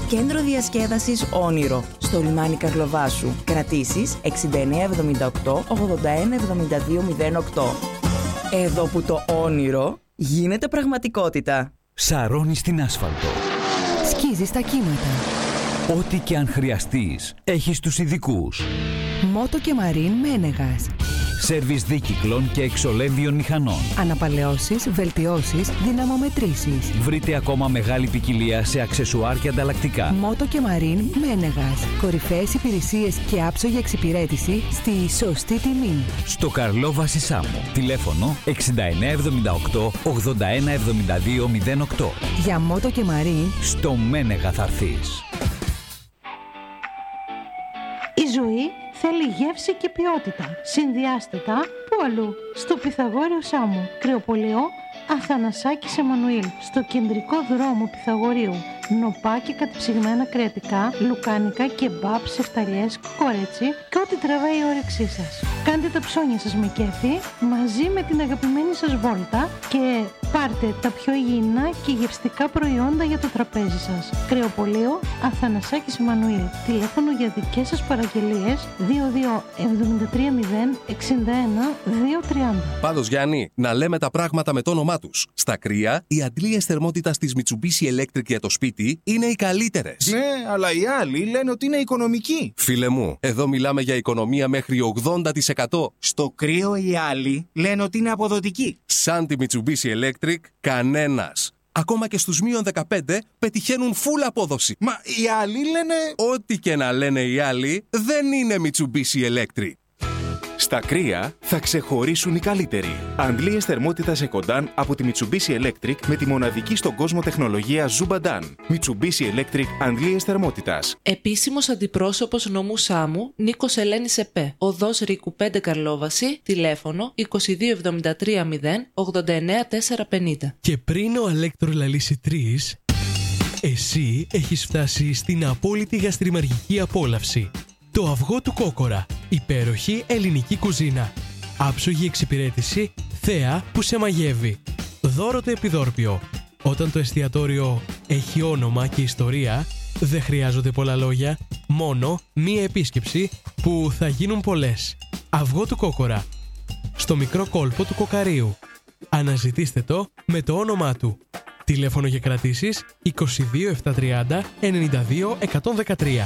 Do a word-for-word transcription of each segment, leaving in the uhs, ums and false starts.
Κέντρο διασκέδασης Όνειρο, στο λιμάνι Καρλοβάσου. Κρατήσεις εξήντα εννέα εβδομήντα οκτώ ογδόντα ένα εβδομήντα δύο μηδέν οκτώ. Εδώ που το όνειρο γίνεται πραγματικότητα. Σαρώνεις την άσφαλτο. Σκίζεις τα κύματα. Ό,τι και αν χρειαστείς, έχεις τους ειδικούς. Μότο και Μαρίν Μένεγας. Σέρβις δίκυκλων και εξολέμβιων μηχανών. Αναπαλαιώσεις, βελτιώσεις, δυναμομετρήσεις. Βρείτε ακόμα μεγάλη ποικιλία σε αξεσουάρ και ανταλλακτικά. Μότο και Μαρίν Μένεγας. Κορυφαίες υπηρεσίες και άψογη εξυπηρέτηση στη σωστή τιμή. Στο Καρλόβαση Σάμο. Τηλέφωνο εξήντα εννέα εβδομήντα οκτώ ογδόντα ένα εβδομήντα δύο μηδέν οκτώ. Για Μότο και Μαρίν, στο Μένεγα θα έρθεις. Η ζωή θέλει γεύση και ποιότητα. Συνδυάστε τα που αλλού. Στο Πυθαγόριο Σάμο, Κρεοπολείο, Αθανασάκης Εμμανουήλ. Στο κεντρικό δρόμο Πυθαγορείου. Νοπά και κατεψυγμένα κρεατικά, λουκάνικα, κεμπάπ, σεφταλιές, κορέτσι και ό,τι τραβάει η όρεξή σας. Κάντε τα ψώνια σας με κέφι μαζί με την αγαπημένη σας βόλτα και πάρτε τα πιο υγιεινά και γευστικά προϊόντα για το τραπέζι σας. Κρεοπολείο, Αθανασάκης Εμμανουήλ. Τηλέφωνο για δικές σας παραγγελίες δύο δύο εβδομήντα τρία μηδέν εξήντα ένα δύο τριάντα. Πάντως Γιάννη, να λέμε τα πράγματα με το όνομά τους. Στα κρύα, οι αντλίες θερμότητας της Mitsubishi Electric για το σπίτι είναι οι καλύτερες. Ναι, αλλά οι άλλοι λένε ότι είναι οικονομικοί. Φίλε μου, εδώ μιλάμε για οικονομία μέχρι ογδόντα τοις εκατό. Στο κρύο οι άλλοι λένε ότι είναι αποδοτικοί. Σαν τη Mitsubishi Electric, κανένας. Ακόμα και στους μείον δεκαπέντε πετυχαίνουν full απόδοση. Μα οι άλλοι λένε... Ό,τι και να λένε οι άλλοι, δεν είναι Mitsubishi Electric. Στα κρύα θα ξεχωρίσουν οι καλύτεροι. Αντλίες θερμότητας Ecodan από τη Mitsubishi Electric με τη μοναδική στον κόσμο τεχνολογία Zubadan. Mitsubishi Electric αντλίες θερμότητας. Επίσημος αντιπρόσωπος νομού Σάμου, Νίκος Ελένης ΕΠΕ. Οδός Ρίκου πέντε Καρλόβαση, τηλέφωνο είκοσι δύο εβδομήντα τρία μηδέν ογδόντα εννέα τετρακόσια πενήντα. Και πριν ο Αλέκτρο λαλήσει τρεις, εσύ έχεις φτάσει στην απόλυτη γαστριμαργική απόλαυση. Το αυγό του Κόκορα. Υπέροχη ελληνική κουζίνα. Άψογη εξυπηρέτηση, θέα που σε μαγεύει. Δώρο το επιδόρπιο. Όταν το εστιατόριο έχει όνομα και ιστορία, δεν χρειάζονται πολλά λόγια, μόνο μία επίσκεψη που θα γίνουν πολλές. Αυγό του Κόκορα. Στο μικρό κόλπο του Κοκαρίου. Αναζητήστε το με το όνομά του. Τηλέφωνο για κρατήσεις είκοσι δύο επτακόσια τριάντα ενενήντα δύο εκατόν δεκατρία.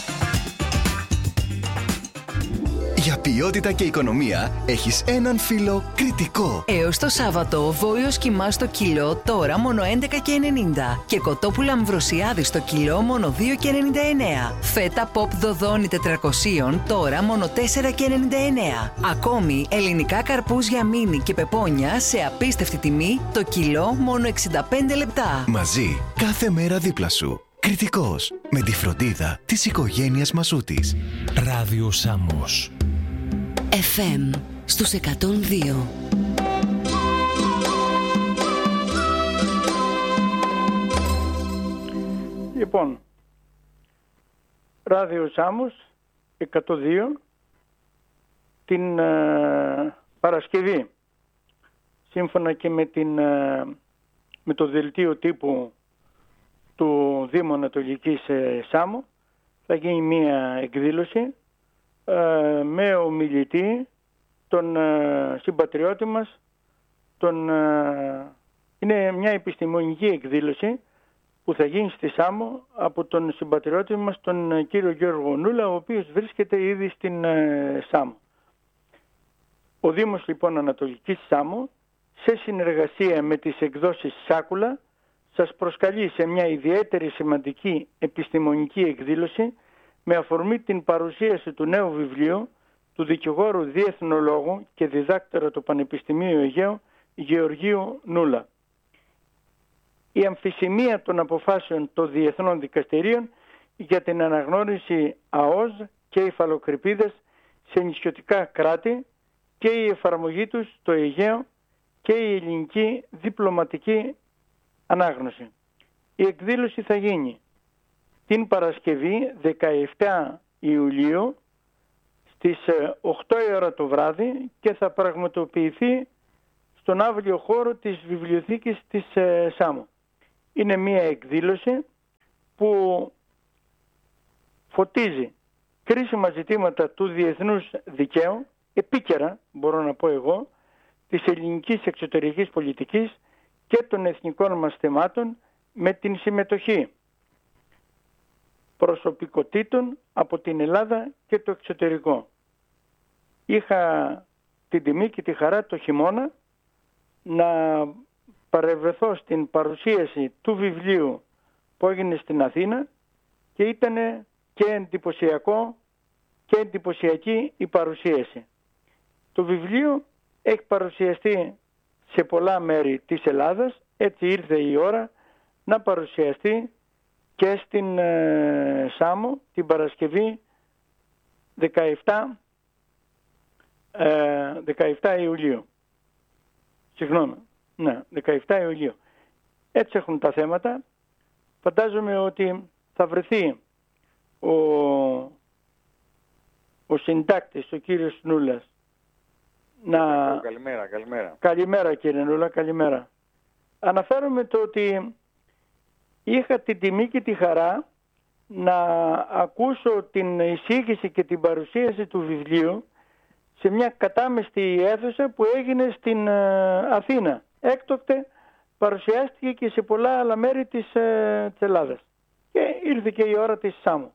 Για ποιότητα και οικονομία έχεις έναν φίλο Κρητικό. Έως το Σάββατο, βόλιος κιμά στο κιλό τώρα μόνο έντεκα και ενενήντα και κοτόπουλα αμβροσιάδη στο κιλό μόνο δύο και ενενήντα εννέα. Φέτα pop δοδόνι τετρακόσια τώρα μόνο τέσσερα και ενενήντα εννέα. Ακόμη ελληνικά καρπούζια μίνι και πεπόνια σε απίστευτη τιμή το κιλό μόνο εξήντα πέντε λεπτά. Μαζί κάθε μέρα δίπλα σου. Κρητικός, με τη φροντίδα της οικογένειας Μασούτης. Ράδιο Σάμος. εφ εμ στους εκατόν δύο. Λοιπόν, Ράδιο Σάμος εκατόν δύο την ε, Παρασκευή, σύμφωνα και με, την, ε, με το δελτίο τύπου του Δήμου Ανατολικής ε, Σάμου, θα γίνει μία εκδήλωση ε, με ομιλητή τον ε, συμπατριώτη μας, τον, ε, είναι μια επιστημονική εκδήλωση που θα γίνει στη Σάμο από τον συμπατριώτη μας, τον ε, κύριο Γιώργο Νούλα, ο οποίος βρίσκεται ήδη στην ε, Σάμο. Ο Δήμος λοιπόν Ανατολικής Σάμου, σε συνεργασία με τις εκδόσεις Σάκουλα, σας προσκαλεί σε μια ιδιαίτερη σημαντική επιστημονική εκδήλωση με αφορμή την παρουσίαση του νέου βιβλίου του δικηγόρου διεθνολόγου και διδάκτορα του Πανεπιστημίου Αιγαίου Γεωργίου Νούλα. Η αμφισημία των αποφάσεων των διεθνών δικαστηρίων για την αναγνώριση ΑΟΣ και υφαλοκρηπίδες σε νησιωτικά κράτη και η εφαρμογή τους στο Αιγαίο και η ελληνική διπλωματική ανάγνωση. Η εκδήλωση θα γίνει την Παρασκευή δεκαεπτά Ιουλίου στις οκτώ η ώρα το βράδυ και θα πραγματοποιηθεί στον αύριο χώρο της βιβλιοθήκης της Σάμου. Είναι μια εκδήλωση που φωτίζει κρίσιμα ζητήματα του διεθνούς δικαίου, επίκαιρα μπορώ να πω εγώ, της ελληνικής εξωτερικής πολιτικής και των εθνικών μας θεμάτων, με την συμμετοχή προσωπικότητων από την Ελλάδα και το εξωτερικό. Είχα την τιμή και τη χαρά το χειμώνα να παρευρεθώ στην παρουσίαση του βιβλίου που έγινε στην Αθήνα και ήταν και εντυπωσιακό και εντυπωσιακή η παρουσίαση. Το βιβλίο έχει παρουσιαστεί σε πολλά μέρη της Ελλάδας, έτσι ήρθε η ώρα να παρουσιαστεί και στην ε, Σάμο την Παρασκευή δεκαεπτά, ε, δεκαεπτά Ιουλίου. Συγγνώμη, ναι, δεκαεπτά Ιουλίου. Έτσι έχουν τα θέματα. Φαντάζομαι ότι θα βρεθεί ο, ο συντάκτης, ο κύριος Νούλας. Να... Καλημέρα, καλημέρα. Καλημέρα κύριε Νούλα, καλημέρα. Αναφέρομαι το ότι είχα την τιμή και τη χαρά να ακούσω την εισήγηση και την παρουσίαση του βιβλίου σε μια κατάμεστη αίθουσα που έγινε στην Αθήνα. Έκτοτε παρουσιάστηκε και σε πολλά άλλα μέρη της, της Ελλάδας. Και ήρθε και η ώρα της Σάμου.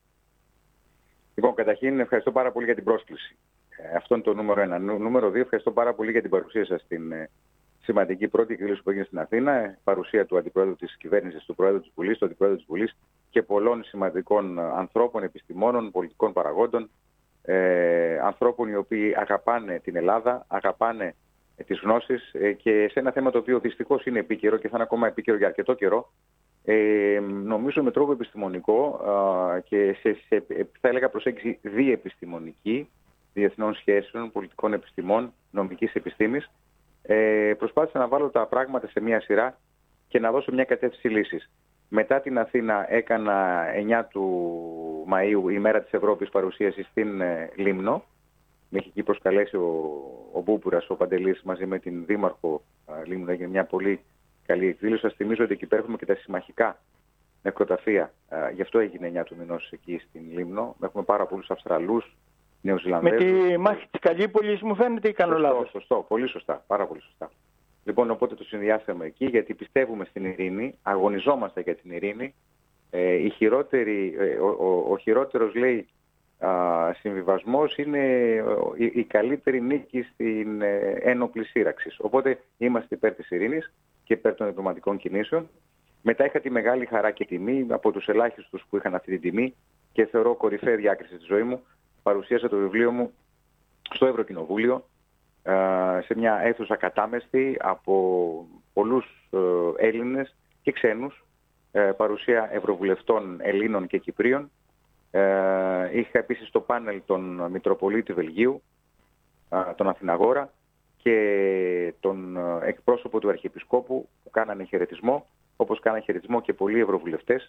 Λοιπόν, καταρχήν ευχαριστώ πάρα πολύ για την πρόσκληση. Αυτό είναι το νούμερο ένα. Νούμερο δύο, ευχαριστώ πάρα πολύ για την παρουσία σας στην σημαντική πρώτη εκδήλωση που έγινε στην Αθήνα. Παρουσία του Αντιπρόεδρου της Κυβέρνησης, του Προέδρου της Βουλής, του Αντιπρόεδρου της Βουλής και πολλών σημαντικών ανθρώπων, επιστημόνων, πολιτικών παραγόντων, ε, ανθρώπων οι οποίοι αγαπάνε την Ελλάδα, αγαπάνε ε, τις γνώσεις ε, και σε ένα θέμα το οποίο δυστυχώς είναι επίκαιρο και θα είναι ακόμα επίκαιρο για αρκετό καιρό. Ε, νομίζω με τρόπο επιστημονικό ε, και σε, σε, θα έλεγα προσέγγιση διεπιστημονική, διεθνών σχέσεων, πολιτικών επιστημών, νομικής επιστήμης, ε, προσπάθησα να βάλω τα πράγματα σε μια σειρά και να δώσω μια κατεύθυνση λύσης. Μετά την Αθήνα έκανα εννιά του Μαΐου, η μέρα της Ευρώπης, παρουσίαση στην ε, Λίμνο. Με έχει εκεί προσκαλέσει ο, ο Μπούπουρας, ο Παντελής, μαζί με την Δήμαρχο ε, Λίμνο. Έγινε μια πολύ καλή εκδήλωση. Σας θυμίζω ότι εκεί πέρα έχουμε και τα συμμαχικά νεκροταφεία. Ε, γι' αυτό έγινε εννιά του μηνός εκεί στην Λίμνο. Έχουμε πάρα πολλούς Αυστραλούς, Νεοζηλανδέζους. Με τη μάχη της Καλύπολης μου φαίνεται ή κάνω λάθος. Σωστό, σωστό, πολύ σωστά, πάρα πολύ σωστά. Λοιπόν, οπότε το συνδυάσαμε εκεί γιατί πιστεύουμε στην ειρήνη, αγωνιζόμαστε για την ειρήνη. Ε, η χειρότερη, ε, ο, ο, ο χειρότερος, λέει, α, συμβιβασμός είναι η, η καλύτερη νίκη στην ε, ένοπλη σύραξη. Οπότε είμαστε υπέρ της ειρήνης και υπέρ των διπλωματικών κινήσεων. Μετά είχα τη μεγάλη χαρά και τιμή, από τους ελάχιστους που είχαν αυτή την τιμή και θεωρώ κορυφαία διάκριση στη ζωή μου, παρουσίασα το βιβλίο μου στο Ευρωκοινοβούλιο, σε μια αίθουσα κατάμεστη από πολλούς Έλληνες και ξένους, παρουσία ευρωβουλευτών Ελλήνων και Κυπρίων. Είχα επίσης το πάνελ τον Μητροπολίτη Βελγίου, τον Αθηναγόρα, και τον εκπρόσωπο του Αρχιεπισκόπου που κάνανε χαιρετισμό, όπως κάνανε χαιρετισμό και πολλοί ευρωβουλευτές,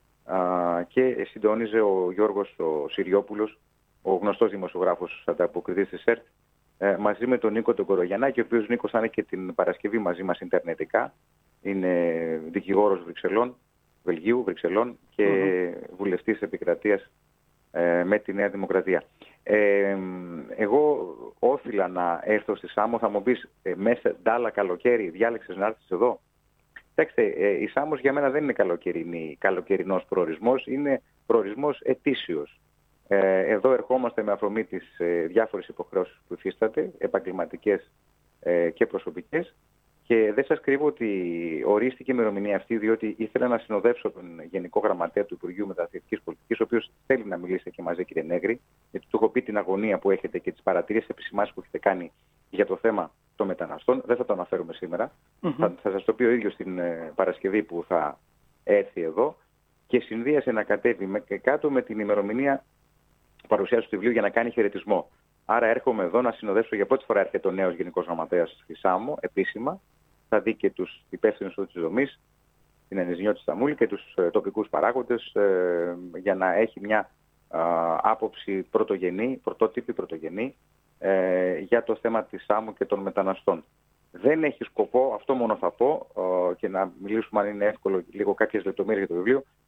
και συντονίζε ο Γιώργος ο Συριόπουλος, ο γνωστός δημοσιογράφος ανταποκριτής της ΕΡΤ, μαζί με τον Νίκο τον Κορογιαννάκη, ο οποίος Νίκος θα είναι και την Παρασκευή μαζί μας ιντερνετικά. Είναι δικηγόρος Βρυξελών, Βελγίου, Βρυξελών και mm-hmm. βουλευτής επικρατείας ε, με τη Νέα Δημοκρατία. Ε, εγώ όφιλα να έρθω στη Σάμο, θα μου πεις ε, μέσα ντάλα καλοκαίρι, διάλεξες να έρθεις εδώ. Κοιτάξτε, ε, η Σάμος για μένα δεν είναι καλοκαιρινός προορισμός, είναι προορισμός ετήσιος. Ε, εδώ ερχόμαστε με αφορμή τις ε, διάφορες υποχρεώσεις που υφίσταται, επαγγελματικές ε, και προσωπικές, και δεν σας κρύβω ότι ορίστηκε η ημερομηνία αυτή διότι ήθελα να συνοδεύσω τον Γενικό Γραμματέα του Υπουργείου Μεταναστευτικής Πολιτικής, ο οποίος θέλει να μιλήσει και μαζί, κύριε Νέγρη, γιατί του έχω πει την αγωνία που έχετε και τις παρατηρήσεις επισημάνσεις που έχετε κάνει για το θέμα των μεταναστών. Δεν θα το αναφέρουμε σήμερα. Mm-hmm. Θα, θα σας το πει ο ίδιος την ε, Παρασκευή που θα έρθει εδώ, και συνδύασε να κατέβει με, κάτω με την ημερομηνία παρουσιάσει του βιβλίου για να κάνει χαιρετισμό. Άρα έρχομαι εδώ να συνοδεύσω, για πρώτη φορά έρχεται ο νέος Γενικός Γραμματέας στη Σάμο, επίσημα. Θα δει και τους υπεύθυνους της δομής, την Ανιζνιώτη Σταμούλη και τους ε, τοπικούς παράγοντες, ε, για να έχει μια ε, άποψη πρωτογενή, πρωτότυπη πρωτογενή, ε, για το θέμα της Σάμου και των μεταναστών. Δεν έχει σκοπό, αυτό μόνο θα πω, ε, και να μιλήσουμε αν είναι εύκολο λίγο κάποιες λεπτομέρειες για το βιβλίο,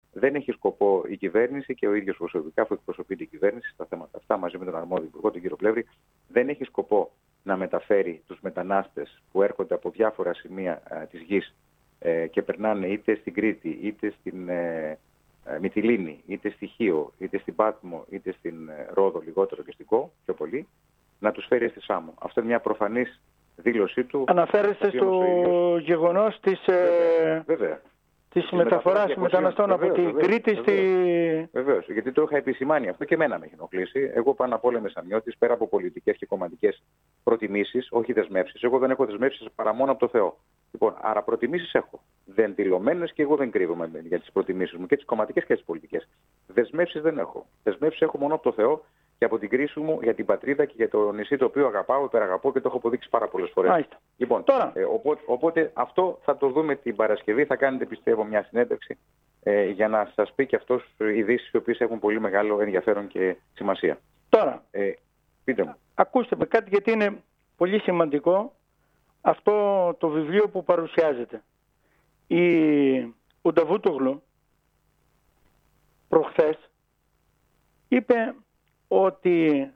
δεν έχει σκοπό η κυβέρνηση και ο ίδιος προσωπικά που εκπροσωπεί την κυβέρνηση στα θέματα αυτά μαζί με τον αρμόδιο υπουργό, τον κύριο Πλεύρη, δεν έχει σκοπό να μεταφέρει τους μετανάστες που έρχονται από διάφορα σημεία ε, της γης ε, και περνάνε είτε στην Κρήτη, είτε στην ε, ε, Μυτιλήνη, είτε στη Χίο, είτε στην Πάτμο, είτε στην ε, Ρόδο, λιγότερο και στην Κο, πιο πολύ, να τους φέρει στη Σάμο. Αυτό είναι μια προφανής δήλωσή του. Αναφέρεστε στο γεγονός της, ε, βέβαια. της μεταφοράς μεταναστών από την Κρήτη στη... Βεβαίως, γιατί το είχα επισημάνει αυτό και εμένα με έχει ενοχλήσει. Εγώ πάνω απ' όλα είμαι Σαμιώτης, πέρα από πολιτικές και κομματικές προτιμήσεις, όχι δεσμεύσεις. Εγώ δεν έχω δεσμεύσεις παρά μόνο από το Θεό. Λοιπόν, άρα προτιμήσεις έχω. Δεν δηλωμένες και εγώ δεν κρύβομαι για τις προτιμήσεις μου και τις κομματικές και τις πολιτικές. Δεσμεύσεις δεν έχω. Δεσμεύσεις έχω μόνο από το Θεό και από την κρίση μου για την πατρίδα και για το νησί το οποίο αγαπάω, υπεραγαπώ και το έχω αποδείξει πάρα πολλές φορές. Άιστα. Λοιπόν, τώρα. Ε, οπότε, οπότε αυτό θα το δούμε την Παρασκευή. Θα κάνετε, πιστεύω, μια συνέντευξη ε, για να σας πει και αυτός ειδήσεις οι οποίες έχουν πολύ μεγάλο ενδιαφέρον και σημασία. Τώρα, ε, πείτε μου. Ακούστε με κάτι, γιατί είναι πολύ σημαντικό αυτό το βιβλίο που παρουσιάζεται. Η... Ο Νταβούτογλου προχθές είπε ότι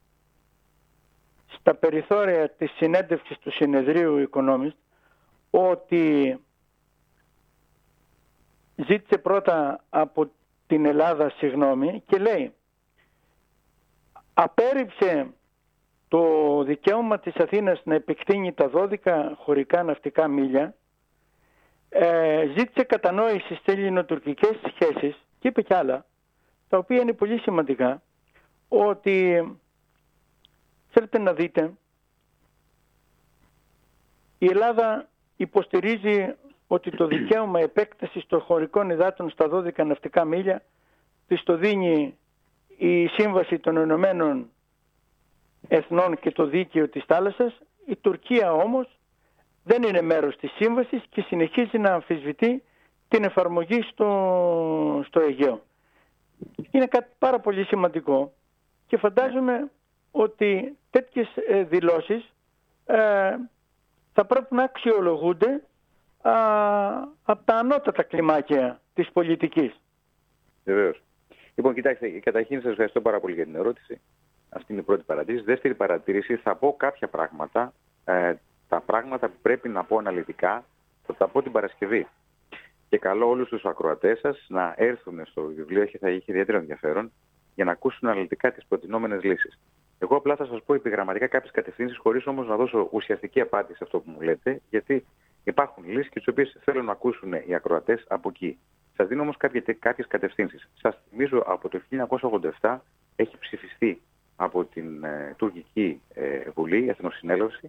στα περιθώρια της συνέντευξης του συνεδρίου Economist ότι ζήτησε πρώτα από την Ελλάδα συγγνώμη και λέει απέρριψε το δικαίωμα της Αθήνας να επεκτείνει τα δώδεκα χωρικά ναυτικά μίλια, ε, ζήτησε κατανόηση στις ελληνοτουρκικές σχέσεις και είπε κι άλλα, τα οποία είναι πολύ σημαντικά, ότι θέλετε να δείτε, η Ελλάδα υποστηρίζει ότι το δικαίωμα επέκτασης των χωρικών υδάτων στα δώδεκα ναυτικά μίλια της το δίνει η Σύμβαση των Ηνωμένων Εθνών και το Δίκαιο της Θάλασσας. Η Τουρκία όμως δεν είναι μέρος της Σύμβασης και συνεχίζει να αμφισβητεί την εφαρμογή στο, στο Αιγαίο. Είναι κάτι πάρα πολύ σημαντικό και φαντάζομαι ότι τέτοιες ε, δηλώσεις ε, θα πρέπει να αξιολογούνται α, από τα ανώτατα κλιμάκια της πολιτικής. Βεβαίως. Λοιπόν, κοιτάξτε, καταρχήν σας ευχαριστώ πάρα πολύ για την ερώτηση. Αυτή είναι η πρώτη παρατήρηση. Δεύτερη παρατήρηση, θα πω κάποια πράγματα. Ε, τα πράγματα που πρέπει να πω αναλυτικά θα τα πω την Παρασκευή. Και καλώ όλους τους ακροατές σας να έρθουν στο βιβλίο, θα έχει ιδιαίτερο ενδιαφέρον, για να ακούσουν αναλυτικά τις προτινόμενες λύσεις. Εγώ απλά θα σας πω επιγραμματικά κάποιες κατευθύνσεις, χωρίς όμως να δώσω ουσιαστική απάντηση σε αυτό που μου λέτε, γιατί υπάρχουν λύσεις και τις οποίες θέλουν να ακούσουν οι ακροατές από εκεί. Σας δίνω όμως κάποιες κατευθύνσεις. Σας θυμίζω από το χίλια εννιακόσια ογδόντα επτά έχει ψηφιστεί από την ε, τουρκική ε, Βουλή, Εθνοσυνέλευση,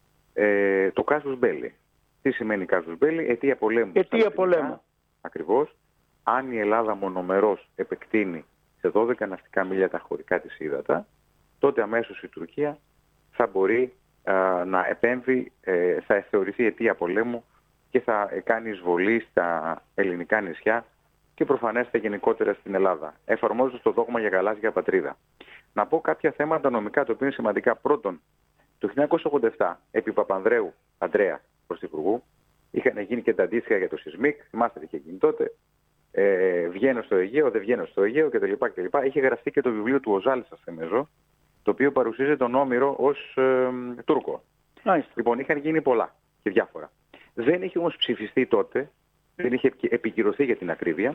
ε, το κάζους μπέλι. Τι σημαίνει κάζους μπέλι? Αιτία πολέμου. Αιτία πολέμου. Ακριβώς. Αν η Ελλάδα μονομερώς επεκτείνει σε δώδεκα ναυτικά μίλια τα χωρικά της ύδατα, τότε αμέσως η Τουρκία θα μπορεί α, να επέμβει, ε, θα θεωρηθεί αιτία πολέμου και θα κάνει εισβολή στα ελληνικά νησιά και προφανέστε γενικότερα στην Ελλάδα, εφαρμόζοντας το δόγμα για γαλάζια πατρίδα. Να πω κάποια θέματα νομικά, τα οποία είναι σημαντικά. Πρώτον, το χίλια εννιακόσια ογδόντα επτά, επί Παπανδρέου Αντρέα Πρωθυπουργού, είχαν γίνει και τα αντίστοιχα για το Σισμίκ, θυμάστε τι είχε γίνει τότε. Ε, βγαίνω στο Αιγαίο, δεν βγαίνω στο Αιγαίο κτλ. κτλ. Είχε γραφτεί και το βιβλίο του Οζάλη, σας θυμίζω, το οποίο παρουσίαζε τον Όμηρο ως ε, Τούρκο. Άιστα. Λοιπόν, είχαν γίνει πολλά και διάφορα. Δεν είχε όμως ψηφιστεί τότε, δεν είχε επικυρωθεί για την ακρίβεια,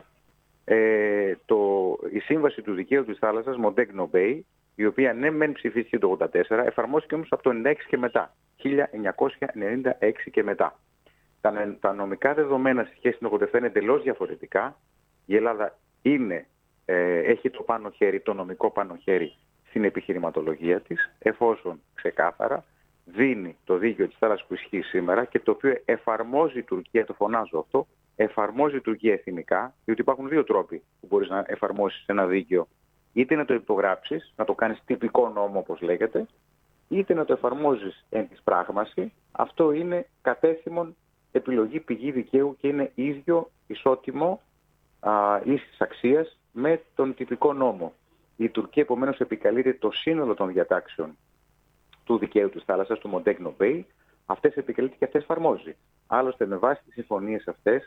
ε, το, η σύμβαση του δικαίου της θάλασσας, Μοντέγνο Μπέι, η οποία ναι μεν ψηφίστηκε το ογδόντα τέσσερα, εφαρμόστηκε όμως από το ενενήντα έξι και μετά, χίλια εννιακόσια ενενήντα έξι και μετά. Τα, τα νομικά δεδομένα στη σχέση με το ογδόντα επτά είναι εντελώς διαφορετικά. Η Ελλάδα είναι, ε, έχει το πάνω χέρι, το νομικό πάνω χέρι στην επιχειρηματολογία της, εφόσον ξεκάθαρα δίνει το δίκαιο της θάλασσας που ισχύει σήμερα και το οποίο εφαρμόζει η Τουρκία, το φωνάζω αυτό, εφαρμόζει η Τουρκία εθνικά, διότι υπάρχουν δύο τρόποι που μπορείς να εφαρμόσεις ένα δίκαιο. Είτε να το υπογράψεις, να το κάνεις τυπικό νόμο όπως λέγεται, είτε να το εφαρμόζεις εν της πράγμαση. Αυτό είναι κατέθυμον επιλογή πηγή δικαίου και είναι ίδιο, ισότιμο, α, ίσης αξίας με τον τυπικό νόμο. Η Τουρκία επομένως επικαλείται το σύνολο των διατάξεων του δικαίου της θάλασσας, του Μοντέγνο Μπέι, αυτές επικαλείται και αυτές εφαρμόζει. Άλλωστε με βάση τις συμφωνίες αυτές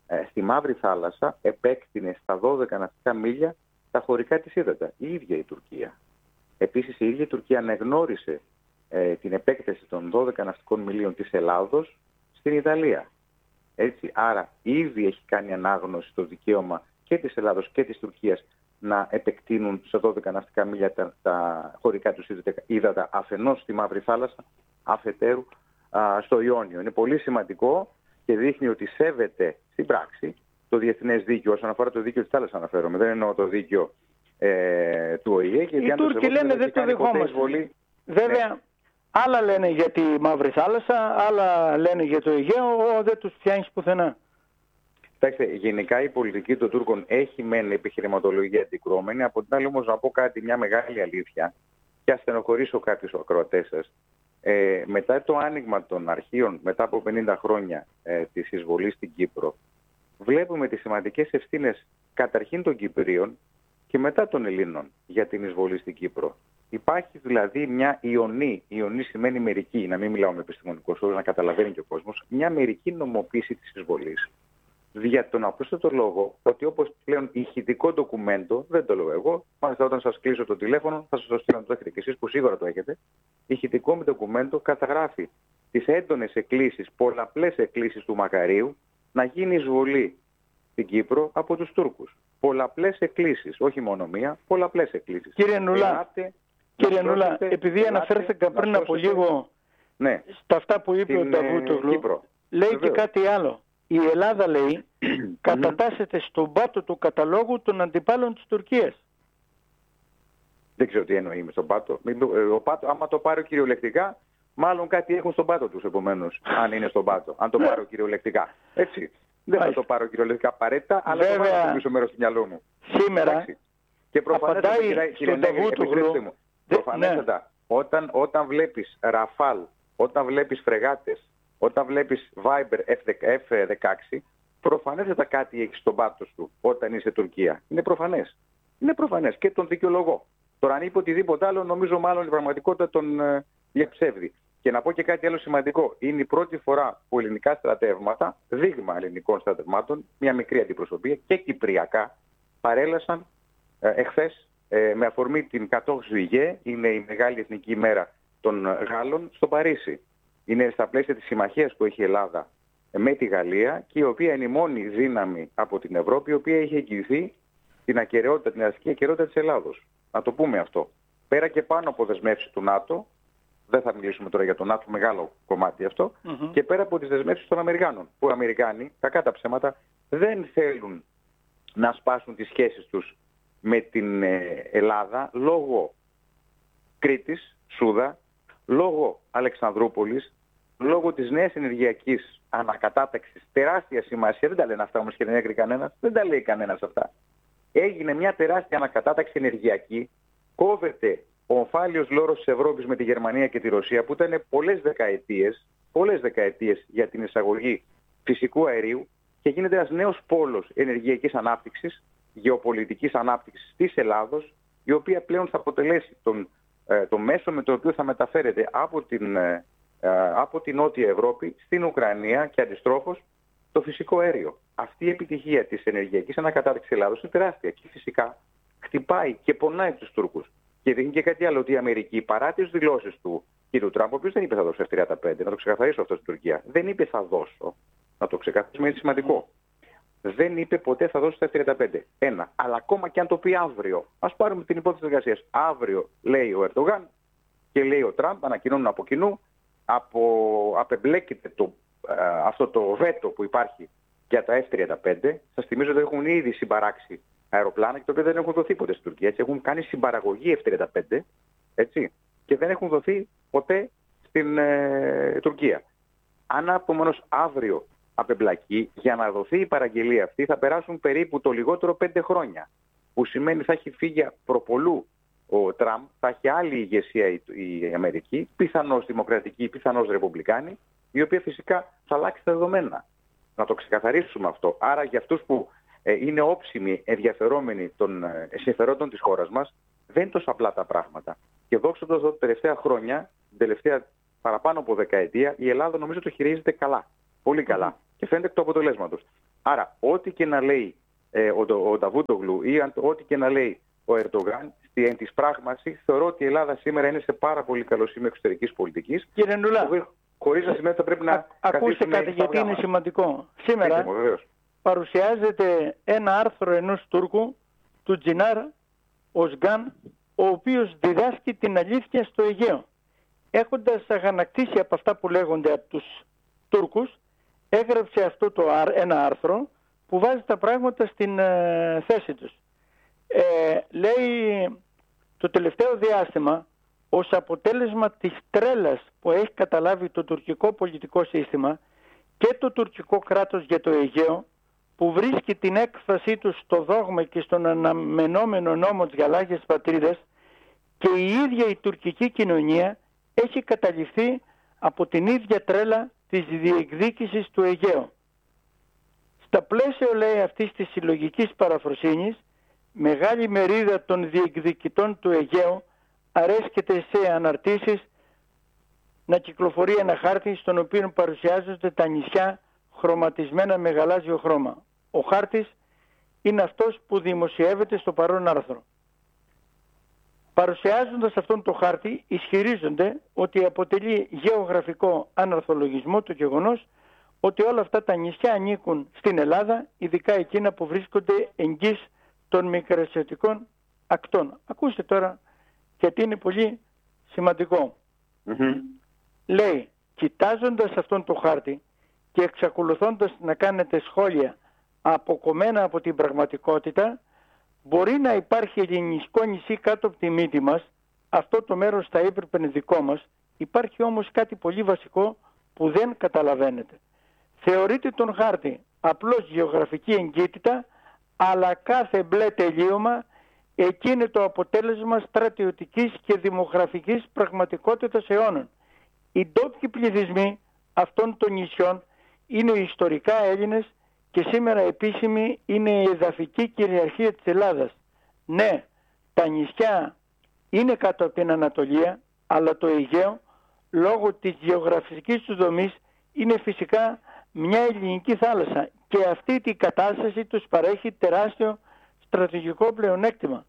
ε, στη Μαύρη Θάλασσα επέκτηνε στα δώδεκα ναυτικά μίλια τα χωρικά της ύδατα. Η ίδια η Τουρκία. Επίσης η ίδια η Τουρκία ανεγνώρισε ε, την επέκταση των δώδεκα ναυτικών μιλίων της Ελλάδος στην Ιταλία. Έτσι, άρα ήδη έχει κάνει ανάγνωση το δικαίωμα και της Ελλάδος και της Τουρκίας να επεκτείνουν σε δώδεκα ναυτικά μίλια τα, τα χωρικά τους ύδατα αφενός στη Μαύρη Θάλασσα, αφετέρου α, στο Ιόνιο. Είναι πολύ σημαντικό και δείχνει ότι σέβεται στην πράξη το διεθνές δίκαιο. Όσον αφορά το δίκαιο της θάλασσας αναφέρομαι, δεν εννοώ το δίκαιο ε, του Ο Η Ε. Οι Τούρκοι λένε δεν το δεχόμαστε. Βέβαια, ναι. Άλλα λένε για τη Μαύρη Θάλασσα, άλλα λένε για το Αιγαίο, δεν τους πιάνεις πουθενά. Κοιτάξτε, γενικά η πολιτική των Τούρκων έχει μεν επιχειρηματολογία αντικρώμενη. Από την άλλη όμως να πω κάτι, μια μεγάλη αλήθεια, και ας στενοχωρήσω κάποιους ακροατές σας. Ε, μετά το άνοιγμα των αρχείων, μετά από πενήντα χρόνια ε, της εισβολής στην Κύπρο, βλέπουμε τις σημαντικές ευθύνες καταρχήν των Κυπρίων και μετά των Ελλήνων για την εισβολή στην Κύπρο. Υπάρχει δηλαδή μια ιονή, ιονή σημαίνει μερική, να μην μιλάω με επιστημονικός όρος, να καταλαβαίνει και ο κόσμος, μια μερική νομοποίηση της εισβολής. Για τον απλούστατο λόγο ότι όπως πλέον ηχητικό ντοκουμέντο, δεν το λέω εγώ, μάλιστα όταν σας κλείσω το τηλέφωνο θα σας το στείλω, το έχετε και εσείς που σίγουρα το έχετε, ηχητικό με ντοκουμέντο καταγράφει τις έντονες εκκλήσεις, πολλαπλές εκκλήσεις του Μακαρίου να γίνει εισβολή στην Κύπρο από τους Τούρκους. Πολλαπλές εκκλήσεις, όχι μόνο μία, πολλαπλές εκκλήσεις. Κύριε Νουλά, ελάτε, κύριε Νουλά επειδή ελάτε, αναφέρθηκα πριν από λίγο ναι, στα αυτά που είπε ο Νταβούτογλου, λέει Βεβαίως. Και κάτι άλλο. Η Ελλάδα, λέει, κατατάσσεται στον πάτο του καταλόγου των αντιπάλων της Τουρκίας. Δεν ξέρω τι εννοεί με στον πάτο. Ο πάτο, άμα το πάρω κυριολεκτικά, μάλλον κάτι έχουν στον πάτο τους, επομένως, αν είναι στον πάτο. Αν το πάρω κυριολεκτικά. Έτσι. Δεν θα το πάρω κυριολεκτικά απαραίτητα, αλλά δεν θα το πίσω μέρος του μυαλού μου. Σήμερα, εντάξει. Και προφανέστατα, κύριε Νέγρη, επιτρέψτε μου, προφανέστατα, ναι. όταν, όταν βλέπεις Ραφάλ, όταν βλέπεις φρεγάτες, όταν βλέπεις Viber εφ δεκαέξι, προφανέστατα κάτι έχεις στον πάτο σου όταν είσαι Τουρκία. Είναι προφανές. Είναι προφανές και τον δικαιολογώ. Τώρα αν είπε οτιδήποτε άλλο, νομίζω μάλλον η πραγματικότητα τον ε, διαψεύδει. Και να πω και κάτι άλλο σημαντικό. Είναι η πρώτη φορά που ελληνικά στρατεύματα, δείγμα ελληνικών στρατευμάτων, μια μικρή αντιπροσωπεία και κυπριακά, παρέλασαν ε, εχθές ε, με αφορμή την κατόχωση του ΙΓΕ, είναι η μεγάλη εθνική ημέρα των Γάλλων, στο Παρίσι. Είναι στα πλαίσια της συμμαχίας που έχει η Ελλάδα με τη Γαλλία και η οποία είναι η μόνη δύναμη από την Ευρώπη η οποία έχει εγγυηθεί την ακεραιότητα, την αστική ακεραιότητα της Ελλάδος. Να το πούμε αυτό. Πέρα και πάνω από δεσμεύσεις του ΝΑΤΟ, δεν θα μιλήσουμε τώρα για το ΝΑΤΟ, μεγάλο κομμάτι αυτό, mm-hmm. και πέρα από τις δεσμεύσεις των Αμερικάνων, που οι Αμερικάνοι, κακά τα ψέματα, δεν θέλουν να σπάσουν τις σχέσεις τους με την Ελλάδα λόγω Κρήτης, Σούδα, λόγω Αλεξανδρούπολης, λόγω της νέας ενεργειακής ανακατάταξης, τεράστια σημασία, δεν τα λένε αυτά όμως και δεν έκρι κανένας, δεν τα λέει κανένας αυτά. Έγινε μια τεράστια ανακατάταξη ενεργειακή, κόβεται ο ομφάλιος λόρος της Ευρώπης με τη Γερμανία και τη Ρωσία που ήταν πολλές δεκαετίες, πολλές δεκαετίες για την εισαγωγή φυσικού αερίου και γίνεται ένας νέος πόλος ενεργειακής ανάπτυξης, γεωπολιτικής ανάπτυξης της Ελλάδος, η οποία πλέον θα αποτελέσει τον, ε, το μέσο με το οποίο θα μεταφέρεται από την, ε, από την Νότια Ευρώπη στην Ουκρανία και αντιστρόφως το φυσικό αέριο. Αυτή η επιτυχία της ενεργειακής ανακατάταξης της Ελλάδος είναι τεράστια και φυσικά χτυπάει και πονάει τους Τούρκους. Και δείχνει και κάτι άλλο, ότι η Αμερική παρά τις δηλώσεις του κ. Τραμπ, ο οποίος δεν είπε θα δώσω εφ τριάντα πέντε, να το ξεκαθαρίσω αυτό στην Τουρκία. Δεν είπε θα δώσω, να το ξεκαθαρίσουμε, είναι σημαντικό. Δεν είπε ποτέ θα δώσω τα εφ τριάντα πέντε. Ένα. Αλλά ακόμα και αν το πει αύριο, ας πάρουμε την υπόθεση της εργασίας. Αύριο λέει ο Ερντογάν και λέει ο Τραμπ, ανακοινώνουν από κοινού, από, απεμπλέκεται το, α, αυτό το βέτο που υπάρχει για τα εφ τριάντα πέντε. Σας θυμίζω ότι έχουν ήδη συμπαράξει αεροπλάνα και τα οποία δεν έχουν δοθεί ποτέ στην Τουρκία. Έτσι, έχουν κάνει συμπαραγωγή εφ τριάντα πέντε, έτσι, και δεν έχουν δοθεί ποτέ στην ε, Τουρκία. Αν επομένως αύριο απεμπλακεί, για να δοθεί η παραγγελία αυτή θα περάσουν περίπου το λιγότερο πέντε χρόνια. Που σημαίνει θα έχει φύγει προπολού ο Τραμπ, θα έχει άλλη ηγεσία η, η Αμερική, πιθανώς δημοκρατική, πιθανώς ρεπουμπλικάνη, η οποία φυσικά θα αλλάξει τα δεδομένα. Να το ξεκαθαρίσουμε αυτό. Άρα για αυτούς που ε, είναι όψιμοι ενδιαφερόμενοι των ε, συμφερόντων της χώρας μας, δεν είναι τόσο απλά τα πράγματα. Και δόξα τω Θεώ, τα τελευταία χρόνια, την τελευταία παραπάνω από δεκαετία, η Ελλάδα νομίζω το χειρίζεται καλά. Πολύ καλά. Και φαίνεται εκ του αποτελέσματος. Άρα, ό,τι και να λέει ε, ο, ο Νταβούτογλου ή αν, ό,τι και να λέει ο Ερντογάν, εν της πράγμαση, θεωρώ ότι η Ελλάδα σήμερα είναι σε πάρα πολύ καλό σημείο εξωτερικής πολιτικής. Κύριε Νουλά, χωρίς να σημαίνει ότι θα πρέπει να. Ακούστε κάτι, γιατί είναι σημαντικό. Σήμερα Είτε, παρουσιάζεται ένα άρθρο ενός Τούρκου, του Τζινάρ Οσγκάν, ο οποίος διδάσκει την αλήθεια στο Αιγαίο. Έχοντας αγανακτήσει από αυτά που λέγονται από τους Τούρκους, έγραψε αυτό το, ένα άρθρο που βάζει τα πράγματα στην ε, θέση τους. Ε, λέει το τελευταίο διάστημα, ως αποτέλεσμα της τρέλας που έχει καταλάβει το τουρκικό πολιτικό σύστημα και το τουρκικό κράτος για το Αιγαίο, που βρίσκει την έκφρασή του στο δόγμα και στον αναμενόμενο νόμο της γαλάζιας πατρίδας, και η ίδια η τουρκική κοινωνία έχει καταληφθεί από την ίδια τρέλα της διεκδίκησης του Αιγαίου. Στα πλαίσια, λέει, αυτής της συλλογικής παραφροσύνης, μεγάλη μερίδα των διεκδικητών του Αιγαίου αρέσκεται σε αναρτήσεις να κυκλοφορεί ένα χάρτη στον οποίο παρουσιάζονται τα νησιά χρωματισμένα με γαλάζιο χρώμα. Ο χάρτης είναι αυτός που δημοσιεύεται στο παρόν άρθρο. Παρουσιάζοντας αυτόν το χάρτη, ισχυρίζονται ότι αποτελεί γεωγραφικό αναρθολογισμό το γεγονός ότι όλα αυτά τα νησιά ανήκουν στην Ελλάδα, ειδικά εκείνα που βρίσκονται εγγύς των μικρασιατικών ακτών. Ακούστε τώρα, γιατί είναι πολύ σημαντικό. Mm-hmm. Λέει, κοιτάζοντας αυτόν το χάρτη και εξακολουθώντας να κάνετε σχόλια αποκομμένα από την πραγματικότητα, μπορεί να υπάρχει ελληνικό νησί κάτω από τη μύτη μας, αυτό το μέρος θα έπρεπε δικό μας. Υπάρχει όμως κάτι πολύ βασικό που δεν καταλαβαίνετε. Θεωρείτε τον χάρτη απλώς γεωγραφική εγκύτητα, αλλά κάθε μπλε τελείωμα εκεί είναι το αποτέλεσμα στρατιωτικής και δημογραφικής πραγματικότητας αιώνων. Οι ντόπιοι πληθυσμοί αυτών των νησιών είναι ιστορικά Έλληνες και σήμερα επίσημη είναι η εδαφική κυριαρχία της Ελλάδας. Ναι, τα νησιά είναι κάτω από την Ανατολία, αλλά το Αιγαίο, λόγω της γεωγραφικής του δομής, είναι φυσικά μια ελληνική θάλασσα και αυτή την κατάσταση τους παρέχει τεράστιο στρατηγικό πλεονέκτημα.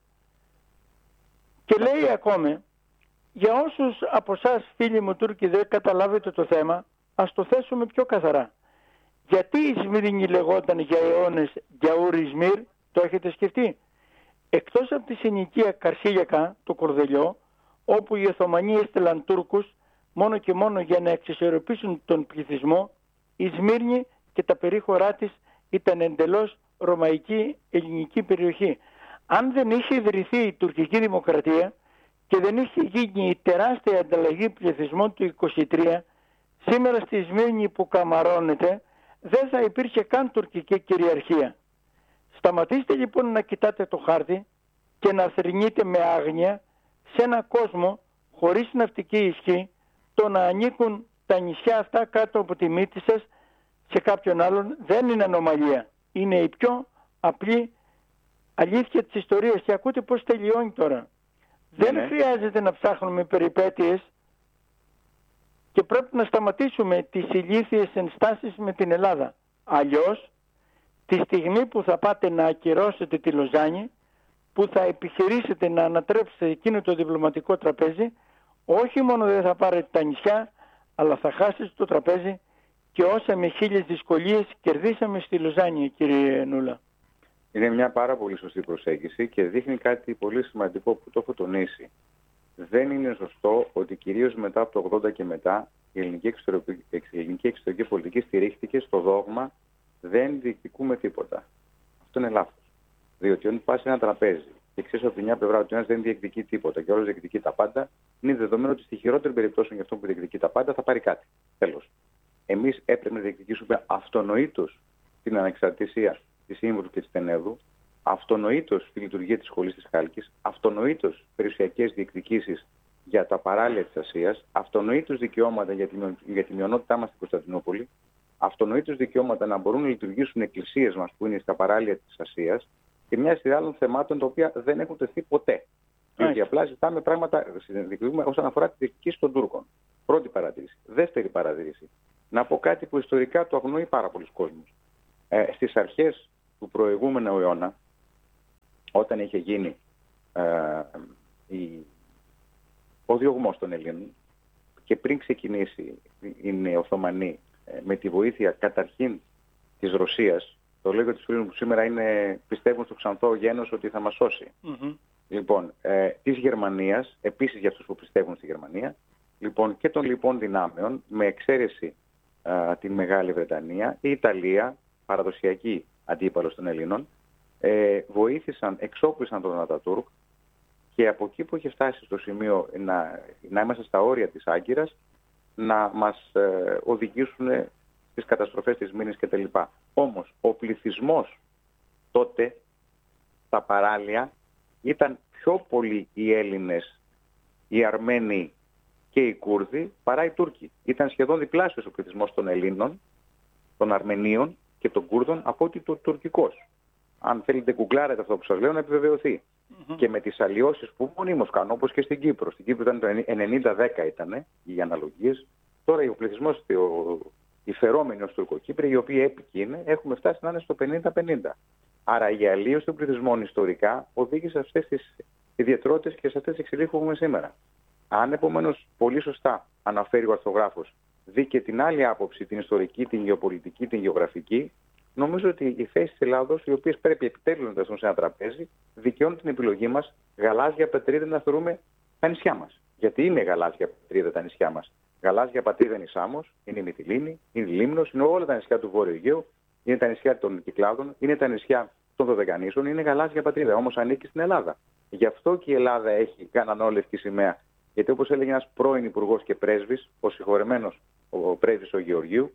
Και λέει ακόμη, για όσους από εσάς φίλοι μου Τούρκοι δεν καταλάβετε το θέμα, ας το θέσουμε πιο καθαρά. Γιατί η Σμύρνη λεγόταν για αιώνες Γιαούρ Ισμύρ, το έχετε σκεφτεί? Εκτός από τη συνοικία Καρσίλιακα, το Κορδελιό, όπου οι Οθωμανοί έστελαν Τούρκους μόνο και μόνο για να εξισορροπήσουν τον πληθυσμό, η Σμύρνη και τα περίχωρά της ήταν εντελώς ρωμαϊκή ελληνική περιοχή. Αν δεν είχε ιδρυθεί η τουρκική δημοκρατία και δεν είχε γίνει η τεράστια ανταλλαγή πληθυσμών του είκοσι τρία, σήμερα στη Σμύρνη που καμαρώνεται δεν θα υπήρχε καν τουρκική κυριαρχία. Σταματήστε λοιπόν να κοιτάτε το χάρτη και να θρηνείτε με άγνοια σε ένα κόσμο χωρίς ναυτική ισχύ, το να ανήκουν τα νησιά αυτά κάτω από τη μύτη σας σε κάποιον άλλον δεν είναι ανομαλία. Είναι η πιο απλή αλήθεια της ιστορίας. Και ακούτε πώς τελειώνει τώρα. Δεν ναι. χρειάζεται να ψάχνουμε περιπέτειες και πρέπει να σταματήσουμε τις ηλίθιες ενστάσεις με την Ελλάδα. Αλλιώς, τη στιγμή που θα πάτε να ακυρώσετε τη Λοζάνη, που θα επιχειρήσετε να ανατρέψετε εκείνο το διπλωματικό τραπέζι, όχι μόνο δεν θα πάρετε τα νησιά, αλλά θα χάσετε το τραπέζι και όσα με χίλιες δυσκολίες κερδίσαμε στη Λοζάνη, κύριε Νούλα. Είναι μια πάρα πολύ σωστή προσέγγιση και δείχνει κάτι πολύ σημαντικό που το έχω τονίσει. Δεν είναι σωστό ότι κυρίως μετά από το ογδόντα και μετά η ελληνική εξωτερική, η ελληνική εξωτερική πολιτική στηρίχθηκε στο δόγμα δεν διεκδικούμε τίποτα. Αυτό είναι λάθος. Διότι όταν πας σε ένα τραπέζι και ξέρεις από την μια πλευρά ότι ο ένας δεν διεκδικεί τίποτα και ο άλλος διεκδικεί τα πάντα, είναι δεδομένο ότι στη χειρότερη περίπτωση για αυτό που διεκδικεί τα πάντα θα πάρει κάτι. Τέλος. Εμείς έπρεπε να διεκδικήσουμε αυτονοήτως την ανεξαρτησία της Ήμβρου και της Τενέδου, αυτονοήτως τη λειτουργία της σχολής της Χάλκης, αυτονοήτως περιουσιακές διεκδικήσεις για τα παράλια της Ασίας, αυτονοήτως δικαιώματα για τη, για τη μειονότητά μας στην Κωνσταντινούπολη, αυτονοήτως δικαιώματα να μπορούν να λειτουργήσουν εκκλησίες μας που είναι στα παράλια της Ασίας και μια σειρά άλλων θεμάτων τα οποία δεν έχουν τεθεί ποτέ. Διότι απλά ζητάμε πράγματα διεκδικούμε όσον αφορά τη διεκδίκηση των Τούρκων. Πρώτη παρατήρηση. Δεύτερη παρατήρηση. Να πω κάτι που ιστορικά το αγνοεί πάρα πολλοί κόσμος. Ε, στις αρχές του προηγούμενου αιώνα, όταν είχε γίνει ε, η, ο διωγμός των Ελλήνων και πριν ξεκινήσει οι Οθωμανοί ε, με τη βοήθεια καταρχήν της Ρωσίας, το λέω για τους φίλους που σήμερα είναι, πιστεύουν στο ξανθό γένος ότι θα μας σώσει. Mm-hmm. Λοιπόν, ε, της Γερμανίας, επίσης για αυτούς που πιστεύουν στη Γερμανία, λοιπόν, και των λοιπόν δυνάμεων, με εξαίρεση ε, τη Μεγάλη Βρετανία, η Ιταλία, παραδοσιακή αντίπαλος των Ελλήνων, ε, βοήθησαν, εξόπλισαν τον Ατατούρκ και από εκεί που είχε φτάσει στο σημείο να, να είμαστε στα όρια της Άγκυρας, να μας ε, οδηγήσουν στις καταστροφές της Μήνης κτλ. Όμως ο πληθυσμός τότε, στα παράλια, ήταν πιο πολλοί οι Έλληνες, οι Αρμένοι και οι Κούρδοι παρά οι Τούρκοι. Ήταν σχεδόν διπλάσιος ο πληθυσμός των Ελλήνων, των Αρμενίων και των Κούρδων από ότι το τουρκικός. Αν θέλετε κουκλάρετε αυτό που σας λέω να επιβεβαιωθεί. Mm-hmm. Και με τις αλλοιώσεις που μονίμως κάνουν, όπως και στην Κύπρο. Στην Κύπρο ήταν το ενενήντα δέκα ήταν οι αναλογίες. Τώρα ο πληθυσμός, οι φερόμενοι ως Τουρκοκύπροι, οι οποίοι έπικοι είναι, έχουμε φτάσει να είναι στο πενήντα πενήντα. Άρα η αλλίωση των πληθυσμών ιστορικά οδήγησε σε αυτές τις ιδιαιτερότητες και σε αυτές τις εξελίξεις που έχουμε σήμερα. Αν επομένως πολύ σωστά αναφέρει ο αρθογράφος, δει και την άλλη άποψη, την ιστορική, την γεωπολιτική, την γεωγραφική, νομίζω ότι οι θέσεις της Ελλάδος, οι οποίες πρέπει επιτέλους να τεθούν σε ένα τραπέζι, δικαιώνουν την επιλογή μας γαλάζια πατρίδα να θεωρούμε τα νησιά μας. Γιατί είναι γαλάζια πατρίδα τα νησιά μας. Γαλάζια πατρίδα είναι η Σάμος, είναι η Μυτιλήνη, είναι η Λίμνος, είναι όλα τα νησιά του Βόρειου Αιγαίου, είναι τα νησιά των Κυκλάδων, είναι τα νησιά των Δωδεκανήσων, είναι γαλάζια πατρίδα. Όμως ανήκει στην Ελλάδα. Γι' αυτό και η Ελλάδα έχει κανανόλευκη σημαία. Γιατί όπως έλεγε ένας πρώην υπουργός και πρέσβης, ο συγχωρεμένος ο πρέσβης ο Γεωργίου,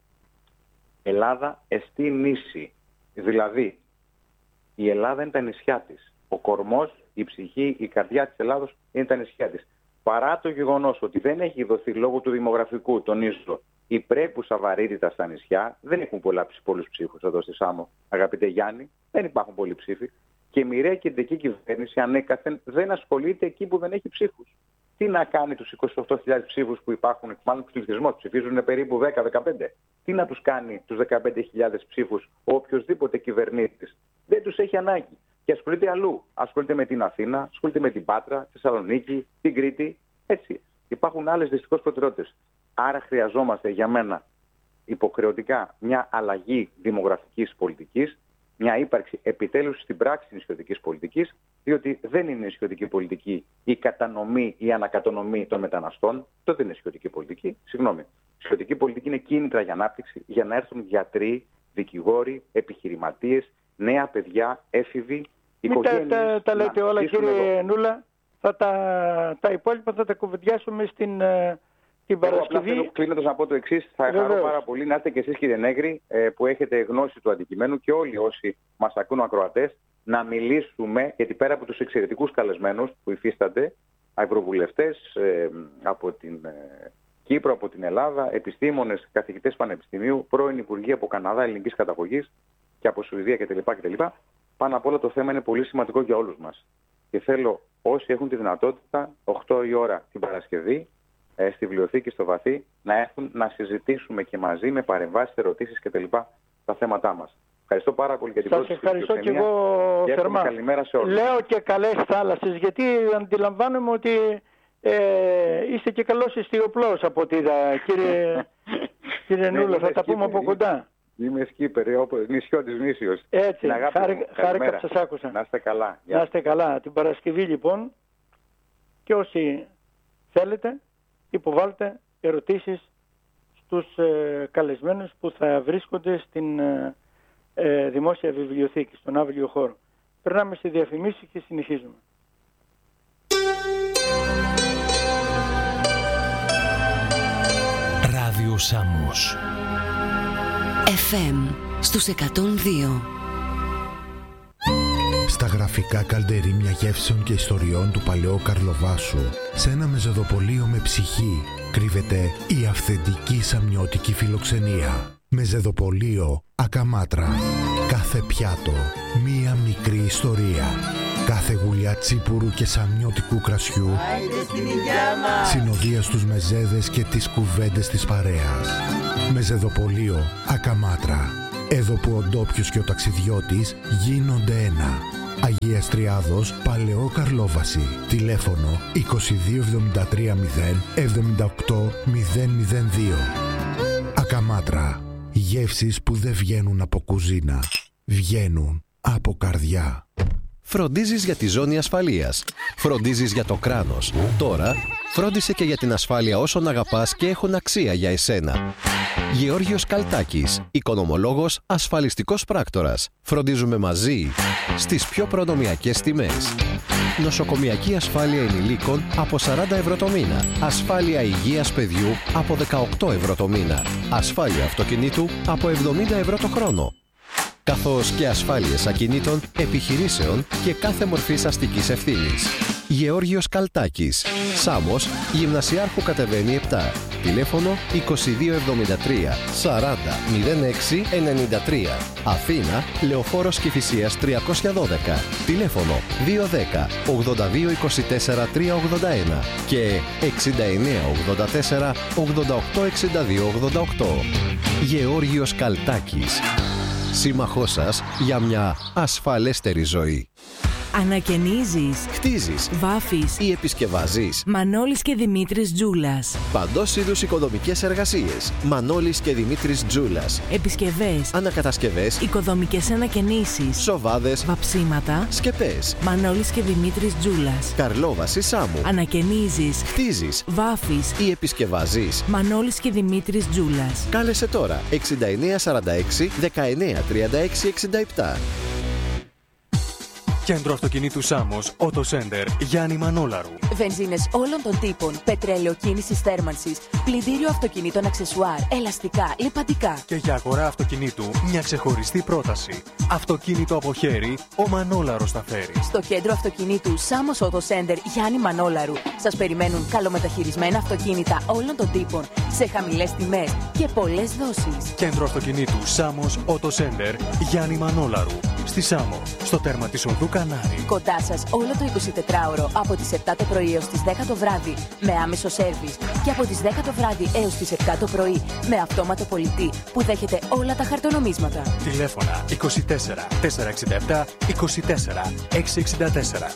Ελλάδα εστί νήσι. Δηλαδή, η Ελλάδα είναι τα νησιά της. Ο κορμός, η ψυχή, η καρδιά της Ελλάδος είναι τα νησιά της. Παρά το γεγονός ότι δεν έχει δοθεί λόγω του δημογραφικού, τονίζω, η πρέπουσα βαρύτητα στα νησιά, δεν έχουν πολλά, πολλούς ψήφους εδώ στη Σάμο, αγαπητέ Γιάννη, δεν υπάρχουν πολλοί ψήφοι. Και η μοιραία κεντρική κυβέρνηση ανέκαθεν δεν ασχολείται εκεί που δεν έχει ψήφους. Τι να κάνει τους είκοσι οκτώ χιλιάδες ψήφους που υπάρχουν, μάλλον τους πληθυσμός, ψηφίζουν περίπου δέκα με δεκαπέντε. Τι να τους κάνει τους δεκαπέντε χιλιάδες ψήφους ο οποιοσδήποτε κυβερνήτης. Δεν τους έχει ανάγκη. Και ασχολείται αλλού. Ασχολείται με την Αθήνα, ασχολείται με την Πάτρα, τη Θεσσαλονίκη, την Κρήτη. Έτσι. Υπάρχουν άλλες δυστυχώς προτεραιότητες. Άρα χρειαζόμαστε για μένα υποχρεωτικά μια αλλαγή δημογραφικής πολιτικής, μια ύπαρξη επιτέλους στην πράξη της νησιωτικής πολιτικής, διότι δεν είναι νησιωτική πολιτική η κατανομή ή η ανακατανομή των μεταναστών. Το δεν είναι νησιωτική πολιτική. Συγγνώμη. Νησιωτική πολιτική είναι κίνητρα για ανάπτυξη, για να έρθουν γιατροί, δικηγόροι, επιχειρηματίες, νέα παιδιά, έφηβοι, οικογένειες. Μην τα, τα, τα λέτε όλα, κύριε εδώ. Νούλα. Θα τα, τα υπόλοιπα θα τα κουβεντιάσουμε στην, την Παρασκευή. Εγώ απλά κλείνοντας να πω το εξής, θα χαρώ πάρα πολύ να είστε και εσείς, κύριε Νέγρη, που έχετε γνώση του αντικειμένου και όλοι όσοι μας ακούν ακροατές, να μιλήσουμε, γιατί πέρα από τους εξαιρετικούς καλεσμένους που υφίστανται, ευρωβουλευτές ε, από την ε, Κύπρο, από την Ελλάδα, επιστήμονες, καθηγητές πανεπιστημίου, πρώην υπουργοί από Καναδά, ελληνικής καταγωγής και από Σουηδία κτλ. κτλ. Πάνω απ' όλα το θέμα είναι πολύ σημαντικό για όλους μας. Και θέλω όσοι έχουν τη δυνατότητα, οκτώ η ώρα την Παρασκευή, ε, στη βιβλιοθήκη στο Βαθύ, να έρθουν να συζητήσουμε και μαζί με παρεμβάσεις, ερωτήσεις κτλ. Τα θέματά μας. Ευχαριστώ πάρα πολύ για την πρώτη σας ευχαριστώ και εγώ θερμά. Καλημέρα σε όλους. Λέω και καλές θάλασσες, γιατί αντιλαμβάνομαι ότι ε, είστε και καλός ιστιοπλός από ό,τι είδα, κύριε, κύριε Νούλα, θα τα πούμε από κοντά. Είμαι σκύπερ, νησιό της νήσιος. Έτσι, χάρηκα που σας άκουσα. Να είστε καλά. Να είστε καλά. Την Παρασκευή λοιπόν, και όσοι θέλετε, υποβάλλετε ερωτήσεις στους ε, καλεσμένους που θα βρίσκονται στην ε, ε, δημόσια βιβλιοθήκη, στον άβυλιο χώρο. Περνάμε στη διαφημίση και συνεχίζουμε. Ράδιο Σάμος εφ εμ στους εκατόν δύο. Στα γραφικά καλντερίμια γεύσεων και ιστοριών του παλαιού Καρλοβάσου, σε ένα μεζεδοπολείο με ψυχή, κρύβεται η αυθεντική σαμιώτικη φιλοξενία. Μεζεδοπολείο Ακαμάτρα. Κάθε πιάτο, μία μικρή ιστορία. Κάθε γουλιά τσίπουρου και σαμιώτικου κρασιού συνοδεία στους μεζέδες και τις κουβέντες της παρέας. Μεζεδοπολείο Ακαμάτρα. Εδώ που ο ντόπιος και ο ταξιδιώτης γίνονται ένα. Αγίας Τριάδος, Παλαιό Καρλόβαση. Τηλέφωνο είκοσι δύο εβδομήντα τρία μηδέν εβδομήντα οκτώ μηδέν μηδέν δύο. Ακαμάτρα. Γεύσεις που δεν βγαίνουν από κουζίνα. Βγαίνουν από καρδιά. Φροντίζεις για τη ζώνη ασφαλείας. Φροντίζεις για το κράνος. Τώρα, φρόντισε και για την ασφάλεια όσων αγαπάς και έχουν αξία για εσένα. Γεώργιος Καλτάκης, οικονομολόγος, ασφαλιστικός πράκτορας. Φροντίζουμε μαζί στις πιο προνομιακές τιμές. Νοσοκομιακή ασφάλεια ενηλίκων από σαράντα ευρώ το μήνα. Ασφάλεια υγείας παιδιού από δεκαοκτώ ευρώ το μήνα. Ασφάλεια αυτοκινήτου από εβδομήντα ευρώ το χρόνο. Καθώς και ασφάλειες ακινήτων, επιχειρήσεων και κάθε μορφής αστικής ευθύνης. Γεώργιος Καλτάκης, Σάμος, Γυμνασιάρχου κατεβαίνει επτά. Τηλέφωνο είκοσι δύο εβδομήντα τρία σαράντα μηδέν έξι ενενήντα τρία. Αθήνα, Λεωφόρος Κηφισίας τριακόσια δώδεκα. Τηλέφωνο δύο ένα μηδέν ογδόντα δύο είκοσι τέσσερα τριακόσια ογδόντα ένα και εξήντα εννέα ογδόντα τέσσερα ογδόντα οκτώ εξήντα δύο ογδόντα οκτώ. Γεώργιος Καλτάκης, σύμμαχός σας για μια ασφαλέστερη ζωή. Ανακαινίζεις, χτίζεις, βάφεις ή επισκευάζεις. Μανώλης και Δημήτρης Τζούλας. Παντός είδους οικοδομικές εργασίες. Μανώλης και Δημήτρης Τζούλας. Επισκευές, ανακατασκευές, οικοδομικές ανακαινήσεις, σοβάδες, βαψίματα, σκεπές. Μανώλης και Δημήτρης Τζούλας. Καρλόβαση Σάμου. Ανακαινίζεις, χτίζεις, βάφεις ή επισκευάζεις. Μανώλης και Δημήτρης Τζούλας. Κάλεσε τώρα εξήντα εννέα σαράντα έξι δεκαεννέα τριάντα έξι εξήντα επτά. Κέντρο αυτοκινήτου Σάμος, Auto Center, Γιάννη Μανόλαρου. Βενζίνες όλων των τύπων, πετρέλαιο κίνησης θέρμανσης, πλυντήριο αυτοκινήτων αξεσουάρ, ελαστικά, λιπαντικά. Και για αγορά αυτοκινήτου, μια ξεχωριστή πρόταση. Αυτοκίνητο από χέρι, ο Μανόλαρος θα φέρει. Στο κέντρο αυτοκινήτου Σάμος Auto Center, Γιάννη Μανόλαρου, σας περιμένουν καλομεταχειρισμένα αυτοκίνητα όλων των τύπων, σε χαμηλές τιμές και πολλές δόσεις. Κέντρο αυτοκινήτου Σάμος Auto Center, Γιάννη Μανόλαρου. Στη Σάμο, στο τέρμα της οδού Κανάρη. Κοντά σας όλο το εικοσιτετράωρο από τις επτά το πρωί έως τις δέκα το βράδυ με άμεσο σέρβις και από τις δέκα το βράδυ έως τις επτά το πρωί με αυτόματο πολιτή που δέχεται όλα τα χαρτονομίσματα. Τηλέφωνα είκοσι τέσσερα τετρακόσια εξήντα επτά είκοσι τέσσερα εξακόσια εξήντα τέσσερα.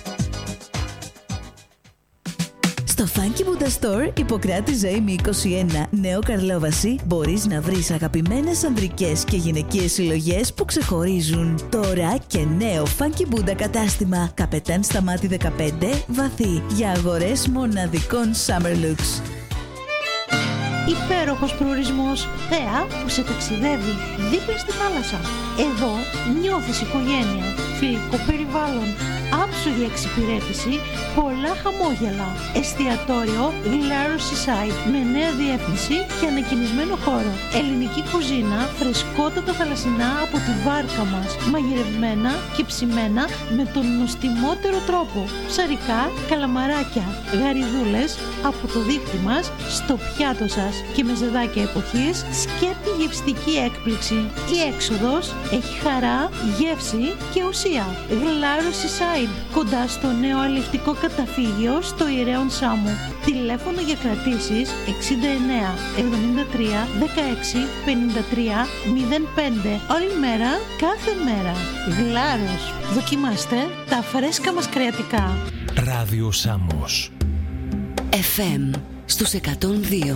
Στο Funky Buddha Store, Ιπποκράτη Ζωήμη είκοσι ένα, Νέο Καρλόβαση, μπορείς να βρεις αγαπημένες ανδρικές και γυναικείες συλλογές που ξεχωρίζουν. Τώρα και νέο Funky Buddha κατάστημα, Καπετάν Σταμάτη δεκαπέντε, Βαθύ, για αγορές μοναδικών summer looks. Υπέροχος προορισμός, θέα που σε ταξιδεύει δίπλα στη θάλασσα. Εδώ νιώθεις οικογένεια, φιλικό περιβάλλον, άψογη εξυπηρέτηση, πολλά χαμόγελα. Εστιατόριο Glaro Seaside με νέα διεύθυνση και ανακαινισμένο χώρο. Ελληνική κουζίνα, φρεσκότατα θαλασσινά από τη βάρκα μας, μαγειρευμένα και ψημένα με τον νοστιμότερο τρόπο. Ψαρικά, καλαμαράκια, γαριδούλες από το δίχτυ μας στο πιάτο σας και μεζεδάκια εποχής, σκέπτη γευστική έκπληξη. Η έξοδος έχει χαρά, γεύση και ουσία. Glaro Seaside, κοντά στο νέο αλλιευτικό καταφύγιο στο Ηρέον Σάμου. Τηλέφωνο για κρατήσεις εξήντα εννέα εβδομήντα τρία δεκαέξι πενήντα τρία μηδέν πέντε. Όλη μέρα, κάθε μέρα. Γλάρος. Δοκιμάστε τα φρέσκα μας κρεατικά. Ράδιο Σάμος. εφ εμ στους εκατόν δύο.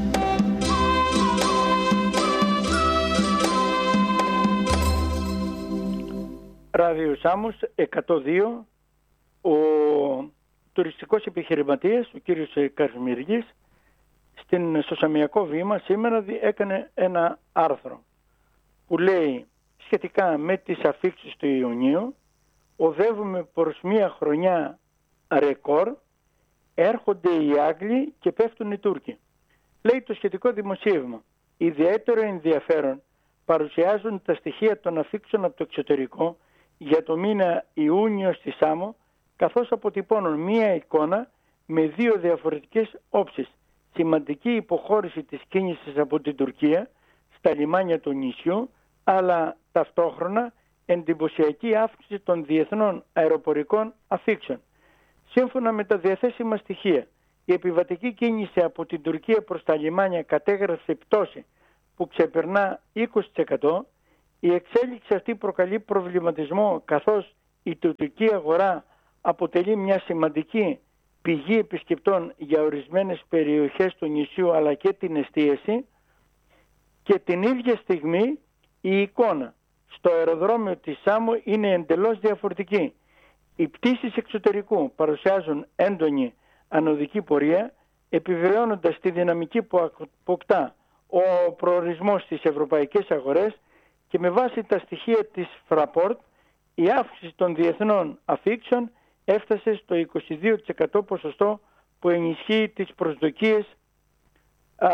Ράδιο Σάμος εκατόν δύο. Ο τουριστικός επιχειρηματίας, ο κύριος Καρμιργής, στην, στο Σαμιακό Βήμα σήμερα έκανε ένα άρθρο που λέει σχετικά με τις αφίξεις του Ιουνίου, οδεύουμε προς μια χρονιά ρεκόρ, έρχονται οι Άγγλοι και πέφτουν οι Τούρκοι. Λέει το σχετικό δημοσίευμα, ιδιαίτερο ενδιαφέρον παρουσιάζουν τα στοιχεία των αφίξεων από το εξωτερικό για το μήνα Ιούνιο στη Σάμο, καθώς αποτυπώνουν μία εικόνα με δύο διαφορετικές όψεις. Σημαντική υποχώρηση της κίνησης από την Τουρκία στα λιμάνια του νησιού, αλλά ταυτόχρονα εντυπωσιακή αύξηση των διεθνών αεροπορικών αφίξεων. Σύμφωνα με τα διαθέσιμα στοιχεία, η επιβατική κίνηση από την Τουρκία προς τα λιμάνια κατέγραψε πτώση που ξεπερνά είκοσι τοις εκατό, Η εξέλιξη αυτή προκαλεί προβληματισμό, καθώς η τουρκική αγορά αποτελεί μια σημαντική πηγή επισκεπτών για ορισμένες περιοχές του νησιού αλλά και την εστίαση, και την ίδια στιγμή η εικόνα στο αεροδρόμιο της Σάμο είναι εντελώς διαφορετική. Οι πτήσεις εξωτερικού παρουσιάζουν έντονη ανωδική πορεία, επιβεβαιώνοντας τη δυναμική που αποκτά ο προορισμός στις ευρωπαϊκές αγορές, και με βάση τα στοιχεία της Fraport η αύξηση των διεθνών αφήξεων έφτασε στο είκοσι δύο τοις εκατό ποσοστό, που ενισχύει τις προσδοκίες α,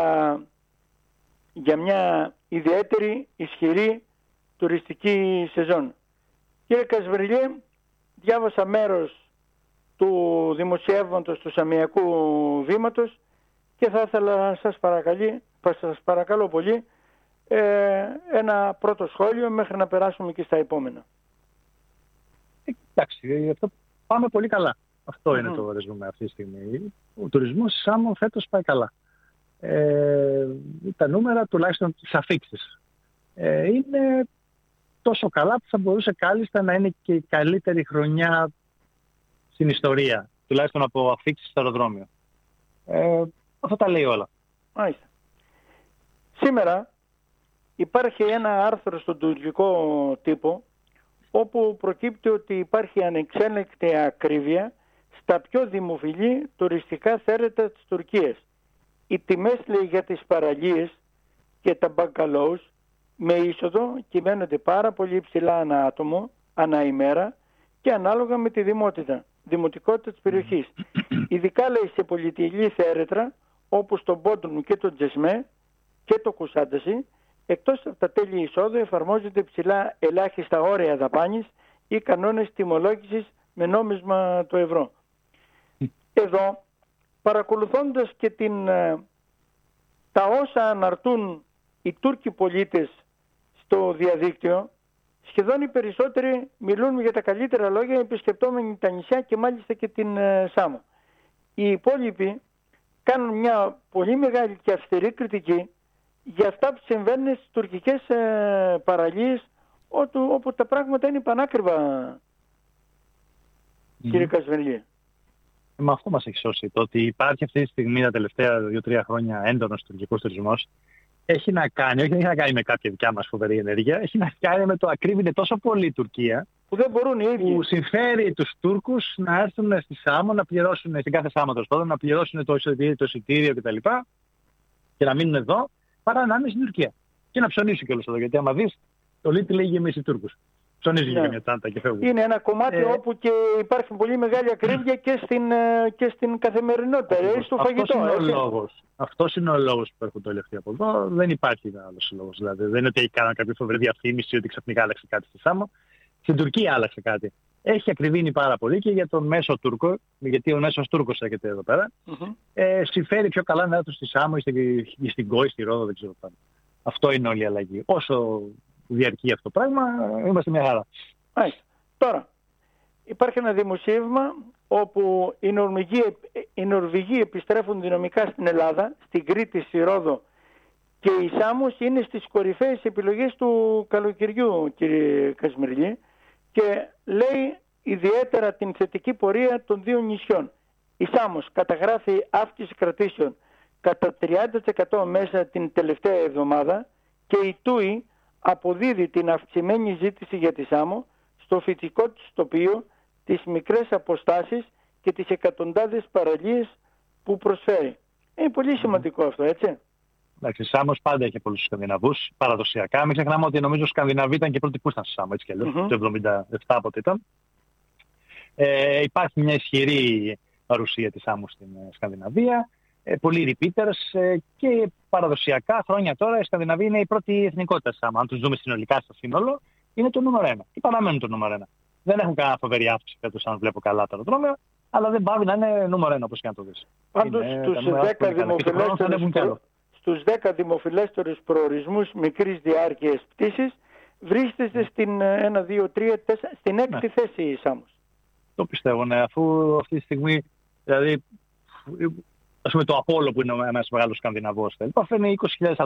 για μια ιδιαίτερη ισχυρή τουριστική σεζόν. Κύριε Κασβριλιέ, διάβασα μέρος του δημοσιεύματος του Σαμιακού Βήματος και θα ήθελα να σας, σας παρακαλώ πολύ ε, ένα πρώτο σχόλιο μέχρι να περάσουμε και στα επόμενα. Εντάξει, αυτό πάμε πολύ καλά. Αυτό Mm-hmm. είναι το ρεζουμέ αυτή τη στιγμή. Ο τουρισμός στη Σάμο φέτος πάει καλά. Ε, τα νούμερα, τουλάχιστον τις αφήξεις, ε, είναι τόσο καλά που θα μπορούσε κάλλιστα να είναι και η καλύτερη χρονιά στην ιστορία, τουλάχιστον από αφήξεις στο αεροδρόμιο. Ε, αυτό τα λέει όλα. Μάλιστα. Σήμερα υπάρχει ένα άρθρο στον τουρκικό τύπο όπου προκύπτει ότι υπάρχει ανεξέλεγκτη ακρίβεια στα πιο δημοφιλή τουριστικά θέρετα της Τουρκίας. Οι τιμές, λέει, για τις παραλίες και τα μπαγκαλόους με είσοδο κυμαίνονται πάρα πολύ υψηλά ανά άτομο, ανά ημέρα και ανάλογα με τη δημότητα, δημοτικότητα της περιοχής. Ειδικά, λέει, σε πολυτελή θέρετρα όπως το Μπόντρουμ και το Τζεσμέ και το Κουσάνταση, εκτός από τα τέλη εισόδου εφαρμόζονται ψηλά ελάχιστα όρια δαπάνης ή κανόνες τιμολόγησης με νόμισμα το ευρώ. Εδώ, παρακολουθώντας και την, τα όσα αναρτούν οι Τούρκοι πολίτες στο διαδίκτυο, σχεδόν οι περισσότεροι μιλούν για τα καλύτερα λόγια επισκεπτόμενοι τα νησιά και μάλιστα και την Σάμο. Οι υπόλοιποι κάνουν μια πολύ μεγάλη και αυστηρή κριτική για αυτά που συμβαίνουν στις τουρκικές ε, παραλίες, όπου, όπου τα πράγματα είναι πανάκριβα, mm. κύριε Κασβερλιέ. Με αυτό μας έχει σώσει. Το ότι υπάρχει αυτή τη στιγμή τα τελευταία δύο τρία χρόνια έντονος τουρκικός τουρισμός έχει να κάνει, όχι έχει να κάνει με κάποια δικιά μας φοβερή ενέργεια, έχει να κάνει με το ακρίβεινε τόσο πολύ η Τουρκία που δεν μπορούν οι ίδιοι. Που συμφέρει τους Τούρκους να έρθουν στη Σάμο, να πληρώσουν, στην κάθε Σάμο τέλος πάντων, να πληρώσουν το εισιτήριο, το εισιτήριο κτλ. Και να μείνουν εδώ, παρά να είναι στην Τουρκία. Και να ψωνίσουν κιόλας εδώ. Γιατί άμα δεις, το Λίτη λέει γεμίσει Τούρκους. Ψωνίζουν yeah. και μια τσάντα και φεύγουν. Είναι ένα κομμάτι ε... όπου και υπάρχει πολύ μεγάλη ακρίβεια και στην, και στην καθημερινότητα, δηλαδή στο φαγητό. Είναι ο λόγος. Αυτός είναι ο λόγος που έρχονται όλοι αυτοί από εδώ. Δεν υπάρχει άλλος λόγος. Δηλαδή. Δεν είναι ότι κάναν κάποια φοβερή διαφήμιση ότι ξαφνικά άλλαξε κάτι στη Σάμο. Στην Τουρκία άλλαξε κάτι. Έχει ακριβήνει πάρα πολύ και για τον μέσο Τούρκο, γιατί ο μέσος Τούρκος έρχεται εδώ πέρα, mm-hmm. ε, συμφέρει πιο καλά να έρθουν στη Σάμο ή στην, στην Κόη, στη Ρόδο, δεν ξέρω πάνω. Αυτό είναι όλη η αλλαγή. Όσο διαρκεί αυτό το πράγμα, είμαστε μια χαρά. Μάλιστα. Τώρα, υπάρχει ένα δημοσίευμα όπου οι Νορβηγοί, οι Νορβηγοί επιστρέφουν δυναμικά στην Ελλάδα, στην Κρήτη, στη Ρόδο, και η Σάμος είναι στις κορυφαίες επιλογές του καλοκαιριού, κύριε Κασμιρλή, και λέει ιδιαίτερα την θετική πορεία των δύο νησιών. Η Σάμος καταγράφει αύξηση κρατήσεων κατά τριάντα τοις εκατό μέσα την τελευταία εβδομάδα και η Τούι αποδίδει την αυξημένη ζήτηση για τη Σάμο στο φυσικό της τοπίο, τις μικρές αποστάσεις και τις εκατοντάδες παραλίες που προσφέρει. Είναι πολύ σημαντικό αυτό, έτσι. Εντάξει, η Σάμος πάντα είχε πολλούς Σκανδιναβούς, παραδοσιακά. Μην ξεχνάμε ότι νομίζω οι Σκανδιναβοί ήταν και πρώτοι που ήρθαν στη Σάμο, έτσι κι αλλιώς, mm-hmm. το εβδομήντα επτά πότε ήταν. Ε, υπάρχει μια ισχυρή παρουσία της Σάμου στην Σκανδιναβία, ε, πολλοί repeaters ε, και παραδοσιακά χρόνια τώρα η Σκανδιναβία είναι η πρώτη εθνικότητα της Σάμου. Αν τους δούμε συνολικά στο σύνολο, είναι το νούμερο ένα. Και παραμένουν το νούμερο ένα. Δεν έχουν κανένα φοβερή αύξηση φέτος, αν βλέπω καλά το αεροδρόμιο, αλλά δεν πάβει να είναι νούμερο ένα, όπως και να το δεις. Πάντως στους δέκα δημοφιλέστερους προορισμούς μικρής διάρκειας πτήσης βρίσκεστε mm. στην ένα, δύο, τρία, τέσσερα, στην έκτη ναι. θέση η Σάμος. Το πιστεύω, ναι. Αφού αυτή τη στιγμή, δηλαδή, ας πούμε το Απόλλω που είναι ένας μεγάλος Σκανδιναβός, φέρνει είκοσι χιλιάδες άτομα.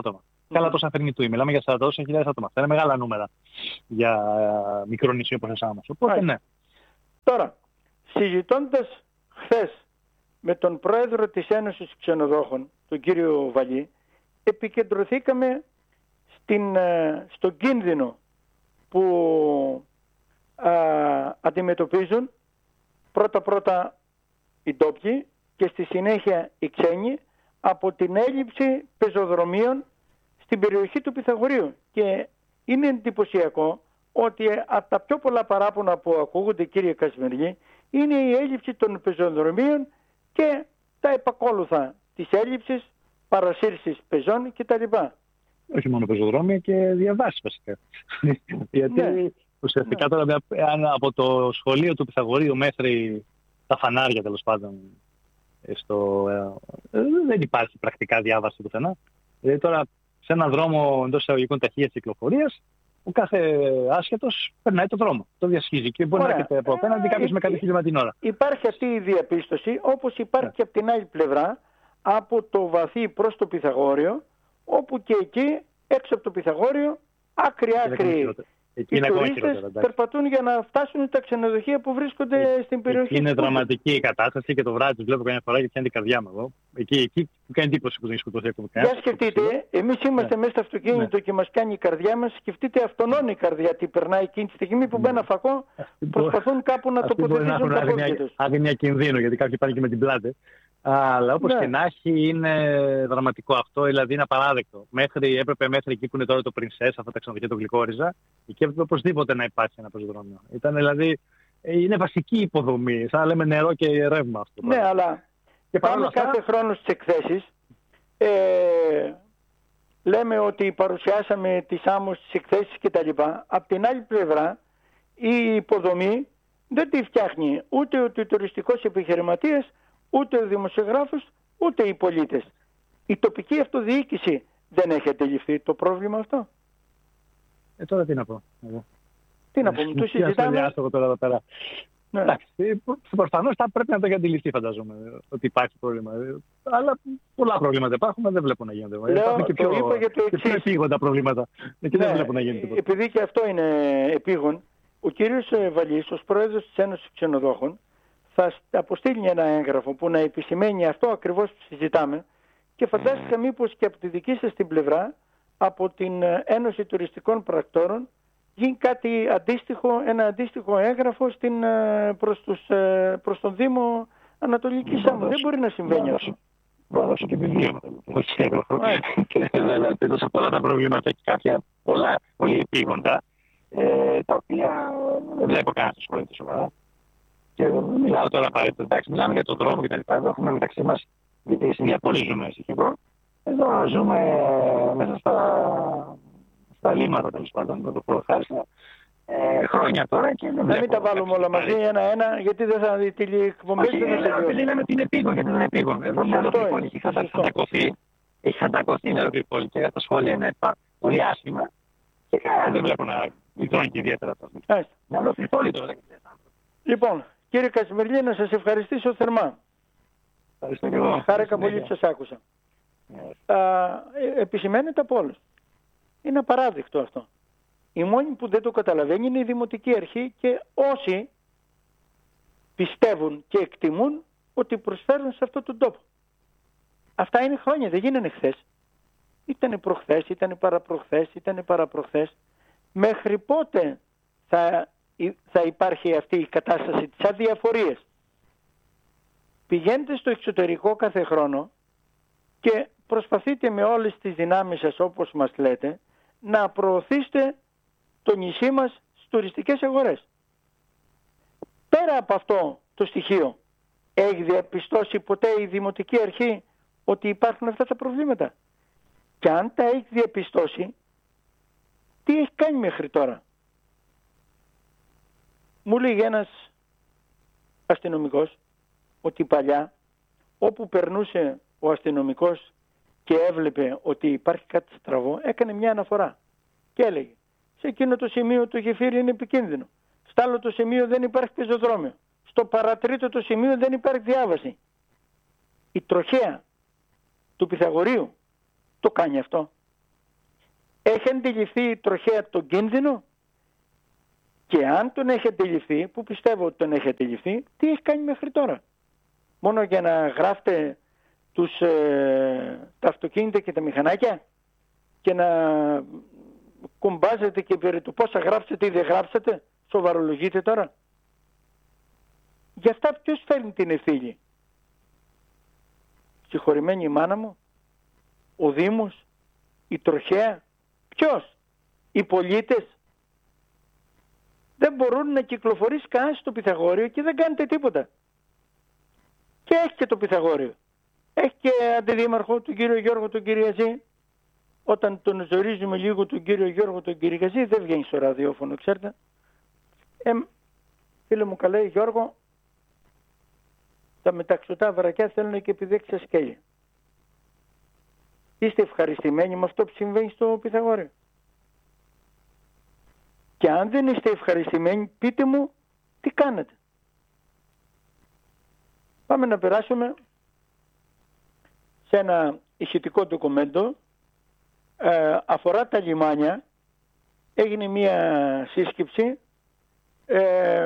Καλά τόσα Θρηνητού. Μιλάμε για σαράντα χιλιάδες άτομα. Αυτά είναι μεγάλα νούμερα για μικρό νησί όπως εσάς μας. Οπότε ναι. Τώρα, συζητώντας χθες με τον πρόεδρο της Ένωσης Ξενοδόχων, τον κύριο Βαλή, επικεντρωθήκαμε στην, στον κίνδυνο που α, αντιμετωπίζουν πρώτα-πρώτα οι ντόπιοι και στη συνέχεια οι ξένοι από την έλλειψη πεζοδρομίων στην περιοχή του Πυθαγορείου. Και είναι εντυπωσιακό ότι από τα πιο πολλά παράπονα που ακούγονται, κύριε Κασμιρλή, είναι η έλλειψη των πεζοδρομίων και τα επακόλουθα της έλλειψης, παρασύρσεις πεζών κτλ. Όχι μόνο πεζοδρόμια και διαβάσεις βασικά. Γιατί ναι. ουσιαστικά ναι. τώρα από το σχολείο του Πυθαγορείου μέχρι τα φανάρια τέλος πάντων στο, ε, δεν υπάρχει πρακτικά διάβαση πουθενά. Δηλαδή τώρα σε έναν δρόμο εντός εισαγωγικών ταχείας κυκλοφορίας ο κάθε άσχετος περνάει το δρόμο. Το διασχίζει και μπορεί Ωραία. να έρχεται από απέναντι κάποιος ε, με κάτι χιλιόμετρα την ώρα. Υπάρχει αυτή η διαπίστωση, όπως υπάρχει yeah. και από την άλλη πλευρά, από το βαθύ προς το Πυθαγόριο, όπου και εκεί έξω από το Πυθαγόριο άκρη-άκρη οι τουρίστες περπατούν για να φτάσουν τα ξενοδοχεία που βρίσκονται ε, στην περιοχή. Είναι δραματική η κατάσταση και το βράδυ τους βλέπω καμιά φορά και πιάνει την καρδιά μου εδώ. Εκεί, εκεί που κάνει εντύπωση που δεν έχει σκοτωθεί ακόμα κανένα. Για σκεφτείτε, εμείς είμαστε ναι. μέσα στο αυτοκίνητο ναι. και μας κάνει η καρδιά μας. Σκεφτείτε αυτόν η καρδιά τι περνάει εκείνη τη στιγμή που μπαίνει ένα φακό, προσπαθούν κάπου να τοποθετήσουν τα πόδια τους. Άγνοια κινδύνου, γιατί κάποιοι πάνε και με την πλάτη. Αλλά όπως ναι. και να έχει είναι δραματικό αυτό, δηλαδή είναι απαράδεκτο. Μέχρι, έπρεπε μέχρι εκεί που είναι τώρα το Princess, αυτά τα ξενοδοχεία το Γλυκόριζα, εκεί έπρεπε οπωσδήποτε να υπάρχει ένα πεζοδρόμιο. Ήταν δηλαδή, είναι βασική υποδομή, σαν να λέμε νερό και ρεύμα αυτό. Ναι, αλλά και πάμε αυτά... κάθε χρόνο στις εκθέσεις, ε, λέμε ότι παρουσιάσαμε τις άμμος στις εκθέσεις κτλ. Απ' την άλλη πλευρά, η υποδομή δεν τη φτιάχνει ούτε ο τουριστικός επιχειρηματίας, ούτε ο δημοσιογράφος, ούτε οι πολίτες. Η τοπική αυτοδιοίκηση δεν έχει αντιληφθεί το πρόβλημα αυτό. Ε, τώρα τι να πω. Εγώ. Τι να πω, μου το συζητάμε. Τώρα εδώ πέρα. Ναι. Εντάξει, προφανώς θα πρέπει να το έχει αντιληφθεί, φαντάζομαι, ότι υπάρχει πρόβλημα. Αλλά πολλά προβλήματα υπάρχουν, δεν βλέπω να γίνονται. Λέω, υπάρχουν και πιο, είπα για το και πιο επίγοντα προβλήματα. Και ναι, δεν βλέπω να γίνεται. Επειδή και αυτό είναι επίγον, ο κύριος Βαλής, ως πρόεδρος της Ένωσης Ξενοδόχων, θα αποστείλει ένα έγγραφο που να επισημαίνει αυτό ακριβώς που συζητάμε και φαντάστηκα μήπως και από τη δική σας την πλευρά, από την Ένωση Τουριστικών Πρακτόρων, γίνει κάτι αντίστοιχο, ένα αντίστοιχο έγγραφο στην, προς, τους, προς τον Δήμο Ανατολικής Σάμου. Δεν μπορεί να συμβαίνει αυτό. Μπορώ να δώσω και βιβλίο. Όχι έγγραφο. Και βέβαια έδωσα πολλά τα προβλήματα και κάποια πολλά πολύ επίγοντα, τα οποία δεν βλέπω κανένα να ασχολείται σοβαρά. Και μιλάω τώρα απαραίτητα, εντάξει, μιλάμε για τον δρόμο και τα λοιπά. Εδώ έχουμε μεταξύ μας, γιατί σε μια πόλη ζούμε ησυχικό. Εδώ ζούμε μέσα στα, στα λίμματα, τέλος πάντων, με το προχάρισμα. Ε, χρόνια τώρα και δεν βλέπω. Μην τα βάλουμε όλα μαζί ένα-ένα, γιατί δεν θα δει τη εκπομπή. Όχι, επειδή λέμε ότι είναι επίγον, γιατί δεν είναι επίγον. Εδώ μια ολόκληρη πόλη έχει χαντακωθεί. Έχει χαντακωθεί μια ολόκληρη πόλη και τα σχόλια είναι πολύ άσχημα. Και κανένα δεν βλέπω να λυτρώνει και ιδιαίτερα αυτό. Μια ολόκληρη πόλη τώρα. Λοιπόν, κύριε Κασμιρλή, να σας ευχαριστήσω θερμά. Ευχαριστώ και εγώ. Χάρηκα πολύ που σας άκουσα. Yeah. Α, ε, επισημαίνεται από όλους. Είναι απαράδεκτο αυτό. Η μόνη που δεν το καταλαβαίνει είναι η Δημοτική Αρχή και όσοι πιστεύουν και εκτιμούν ότι προσφέρουν σε αυτόν τον τόπο. Αυτά είναι χρόνια, δεν γίνανε χθες. Ήτανε προχθές, ήτανε παραπροχθές, ήτανε παραπροχθές. Μέχρι πότε θα, θα υπάρχει αυτή η κατάσταση της αδιαφορίας? Πηγαίνετε στο εξωτερικό κάθε χρόνο και προσπαθείτε με όλες τις δυνάμεις σας, όπως μας λέτε, να προωθήσετε το νησί μας στις τουριστικές αγορές. Πέρα από αυτό το στοιχείο, έχει διαπιστώσει ποτέ η Δημοτική Αρχή ότι υπάρχουν αυτά τα προβλήματα? Και αν τα έχει διαπιστώσει, τι έχει κάνει μέχρι τώρα? Μου λέγει ένας αστυνομικός ότι παλιά, όπου περνούσε ο αστυνομικός και έβλεπε ότι υπάρχει κάτι στραβό, έκανε μια αναφορά και έλεγε: σε εκείνο το σημείο το γεφύρι είναι επικίνδυνο, στο άλλο το σημείο δεν υπάρχει πεζοδρόμιο, στο παρατρίτο το σημείο δεν υπάρχει διάβαση. Η τροχέα του Πυθαγορείου το κάνει αυτό? έχει αντιληφθεί τροχέα τον κίνδυνο? Και αν τον έχει αντιληφθεί, που πιστεύω ότι τον έχει αντιληφθεί, τι έχει κάνει μέχρι τώρα? Μόνο για να γράφτε τους, ε, τα αυτοκίνητα και τα μηχανάκια και να κουμπάζετε και περί του πόσα γράψετε ή δεν γράψετε? Σοβαρολογείτε τώρα? Γι' αυτά ποιος φέρνει την ευθύνη? Συγχωρημένη η μάνα μου, ο Δήμος, η τροχέα, ποιος? Οι πολίτες? Δεν μπορούν να κυκλοφορήσει κανένα στο Πυθαγόριο και δεν κάνετε τίποτα. Και έχει και το Πυθαγόριο. Έχει και αντιδήμαρχο τον κύριο Γιώργο τον Κυριαζή. Όταν τον ζορίζουμε λίγο τον κύριο Γιώργο τον Κυριαζή δεν βγαίνει στο ραδιόφωνο, ξέρετε. Ε, φίλε μου, καλά, Γιώργο, τα μεταξωτά βαρακιά θέλουν και επιδέξια σκέλια. Είστε ευχαριστημένοι με αυτό που συμβαίνει στο Πυθαγόριο? Και αν δεν είστε ευχαριστημένοι, πείτε μου τι κάνετε. Πάμε να περάσουμε σε ένα ηχητικό ντοκουμέντο. Ε, αφορά τα λιμάνια. Έγινε μία σύσκεψη. Ε,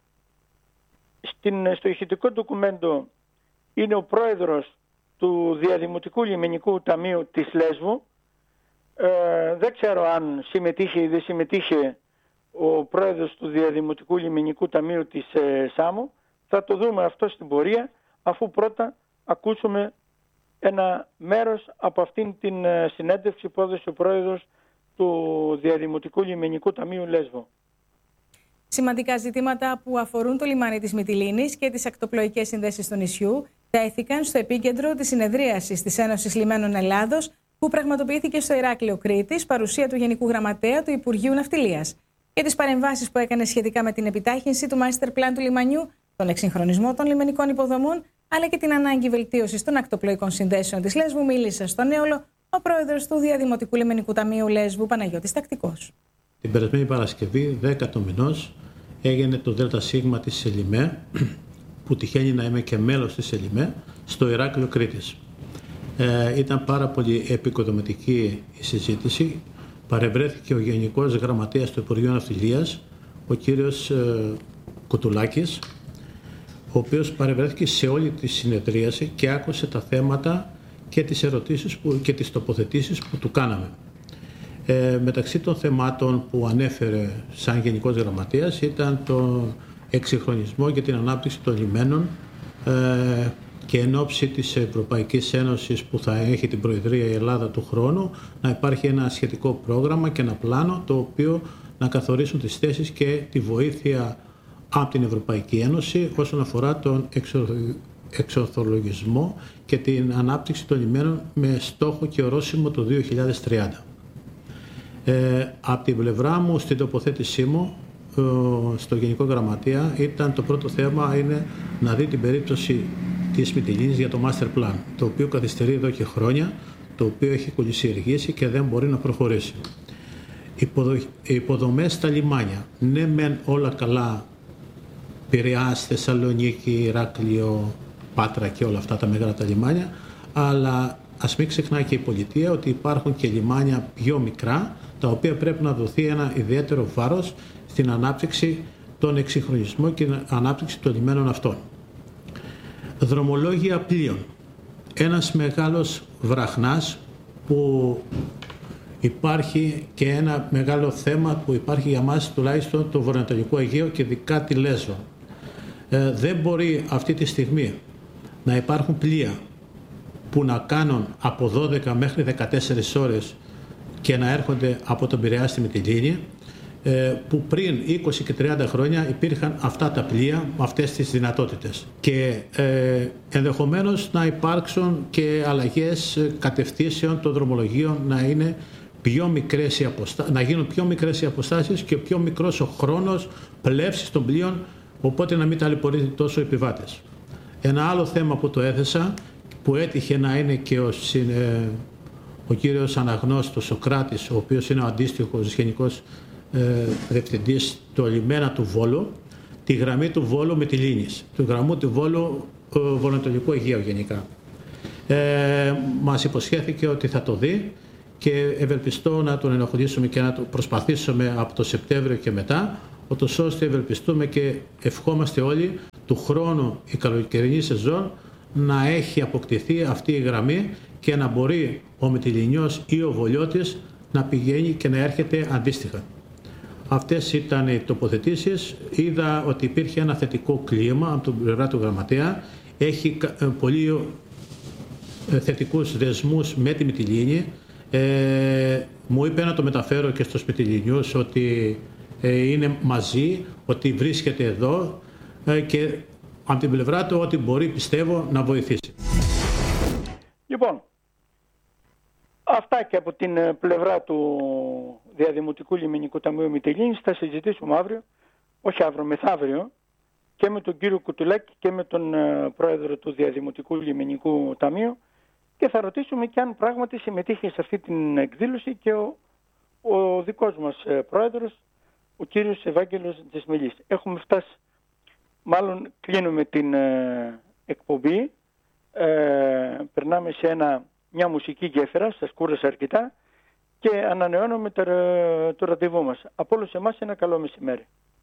στην, στο ηχητικό ντοκουμέντο είναι ο πρόεδρος του Διαδημοτικού Λιμενικού Ταμείου της Λέσβου. Ε, δεν ξέρω αν συμμετείχε ή δεν συμμετείχε ο πρόεδρος του Διαδημοτικού Λιμενικού Ταμείου της ε, Σάμου. Θα το δούμε αυτό στην πορεία, αφού πρώτα ακούσουμε ένα μέρος από αυτήν την ε, συνέντευξη που έδωσε ο πρόεδρος του Διαδημοτικού Λιμενικού Ταμείου Λέσβου. Σημαντικά ζητήματα που αφορούν το λιμάνι της Μυτιλήνης και τις ακτοπλοϊκές συνδέσεις του νησιού τέθηκαν στο επίκεντρο της συνεδρίασης της Ένωσης Λιμένων Ελλάδος, που πραγματοποιήθηκε στο Ηράκλειο Κρήτης, παρουσία του Γενικού Γραμματέα του Υπουργείου Ναυτιλίας, και τις παρεμβάσεις που έκανε σχετικά με την επιτάχυνση του Master Plan του λιμανιού, τον εξυγχρονισμό των λιμενικών υποδομών, αλλά και την ανάγκη βελτίωσης των ακτοπλοϊκών συνδέσεων της Λέσβου, μίλησε στον Έολο ο πρόεδρος του Διαδημοτικού Λιμενικού Ταμείου Λέσβου, Παναγιώτης Τακτικός. Την περασμένη Παρασκευή, δέκα του μηνός, έγινε το ΔΣ της ΕΛΙΜΕ, που τυχαίνει να είμαι και μέλος της ΕΛΙΜΕ, στο Ηράκλειο Κρήτης. Ε, ήταν πάρα πολύ επικοδομητική η συζήτηση. Παρευρέθηκε ο Γενικός Γραμματέας του Υπουργείου Ναυτιλίας, ο κύριος ε, Κουτουλάκης, ο οποίος παρευρέθηκε σε όλη τη συνεδρίαση και άκουσε τα θέματα και τις ερωτήσεις που, και τις τοποθετήσεις που του κάναμε. Ε, μεταξύ των θεμάτων που ανέφερε σαν Γενικός Γραμματέας ήταν το εξυγχρονισμό και την ανάπτυξη των λιμένων ε, και εν ώψη της Ευρωπαϊκής Ένωσης που θα έχει την Προεδρία η Ελλάδα του χρόνου, να υπάρχει ένα σχετικό πρόγραμμα και ένα πλάνο το οποίο να καθορίσουν τις θέσεις και τη βοήθεια από την Ευρωπαϊκή Ένωση όσον αφορά τον εξορθολογισμό και την ανάπτυξη των λιμένων με στόχο και ορόσημο το δύο χιλιάδες τριάντα. Ε, από την πλευρά μου, στην τοποθέτησή μου, ε, στο Γενικό Γραμματεία, ήταν το πρώτο θέμα είναι να δει την περίπτωση της Μυτιλήνης για το Master Plan, το οποίο καθυστερεί εδώ και χρόνια, το οποίο έχει κολυσιεργήσει και δεν μπορεί να προχωρήσει. Υποδο... Οι υποδομές στα λιμάνια, ναι μεν όλα καλά, Πειραιάς, Θεσσαλονίκη, Ηράκλειο, Πάτρα και όλα αυτά τα μεγάλα τα λιμάνια, αλλά ας μην ξεχνάει και η πολιτεία ότι υπάρχουν και λιμάνια πιο μικρά, τα οποία πρέπει να δοθεί ένα ιδιαίτερο βάρος στην ανάπτυξη, τον εξυγχρονισμό και την ανάπτυξη των λιμένων αυτών. Δρομολόγια πλοίων. Ένας μεγάλος βραχνάς που υπάρχει και ένα μεγάλο θέμα που υπάρχει για μας τουλάχιστον το Βορειοανατολικό Αιγαίο και ειδικά τη Λέσβο. Ε, δεν μπορεί αυτή τη στιγμή να υπάρχουν πλοία που να κάνουν από δώδεκα μέχρι δεκατέσσερις ώρες και να έρχονται από τον Πειραιά στη Μυτιλήνη, που πριν είκοσι και τριάντα χρόνια υπήρχαν αυτά τα πλοία με αυτές τις δυνατότητες. Και ε, ενδεχομένως να υπάρξουν και αλλαγές κατευθύνσεων των δρομολογίων, να, είναι πιο μικρές οι αποστα... να γίνουν πιο μικρές οι αποστάσεις και πιο μικρός ο χρόνος πλεύσης των πλοίων, οπότε να μην ταλαιπωρείται τόσο οι επιβάτες. Ένα άλλο θέμα που το έθεσα, που έτυχε να είναι και ο, ε, ο κύριος Αναγνώστος Σοκράτης, ο οποίος είναι ο αντίστοιχος γενικός ε, διευθυντής του λιμένα του Βόλου, τη γραμμή του Βόλου Μυτιλήνης, του γραμμού του Βόλου ε, Βορειοανατολικού Αιγαίου γενικά. Ε, μας υποσχέθηκε ότι θα το δει και ευελπιστώ να τον ενοχλήσουμε και να το προσπαθήσουμε από το Σεπτέμβριο και μετά, ούτως ώστε ευελπιστούμε και ευχόμαστε όλοι του χρόνου η καλοκαιρινή σεζόν να έχει αποκτηθεί αυτή η γραμμή και να μπορεί ο Μυτιληνιός ή ο Βολιώτης να πηγαίνει και να έρχεται αντίστοιχα. Αυτές ήταν οι τοποθετήσεις. Είδα ότι υπήρχε ένα θετικό κλίμα από την πλευρά του γραμματέα. Έχει πολύ θετικούς δεσμούς με τη Μυτιλήνη. Ε, μου είπε να το μεταφέρω και στους Μυτιληνιούς ότι ε, είναι μαζί, ότι βρίσκεται εδώ ε, και από την πλευρά του ότι μπορεί, πιστεύω, να βοηθήσει. Λοιπόν, αυτά και από την πλευρά του Διαδημοτικού Λιμενικού Ταμείου Μυτιλήνης θα συζητήσουμε αύριο, όχι αύριο, μεθαύριο, και με τον κύριο Κουτουλάκη και με τον πρόεδρο του Διαδημοτικού Λιμενικού Ταμείου και θα ρωτήσουμε και αν πράγματι συμμετείχε σε αυτή την εκδήλωση και ο, ο δικός μας πρόεδρος, ο κύριος Ευάγγελος Τζεσμελής. Έχουμε φτάσει, μάλλον κλείνουμε την ε, εκπομπή, ε, περνάμε σε ένα, μια μουσική γέφυρα, σας κούρασα αρκετά και ανανεώνουμε το, το ραντεβού μας. Από όλους εμάς ένα καλό μεσημέρι.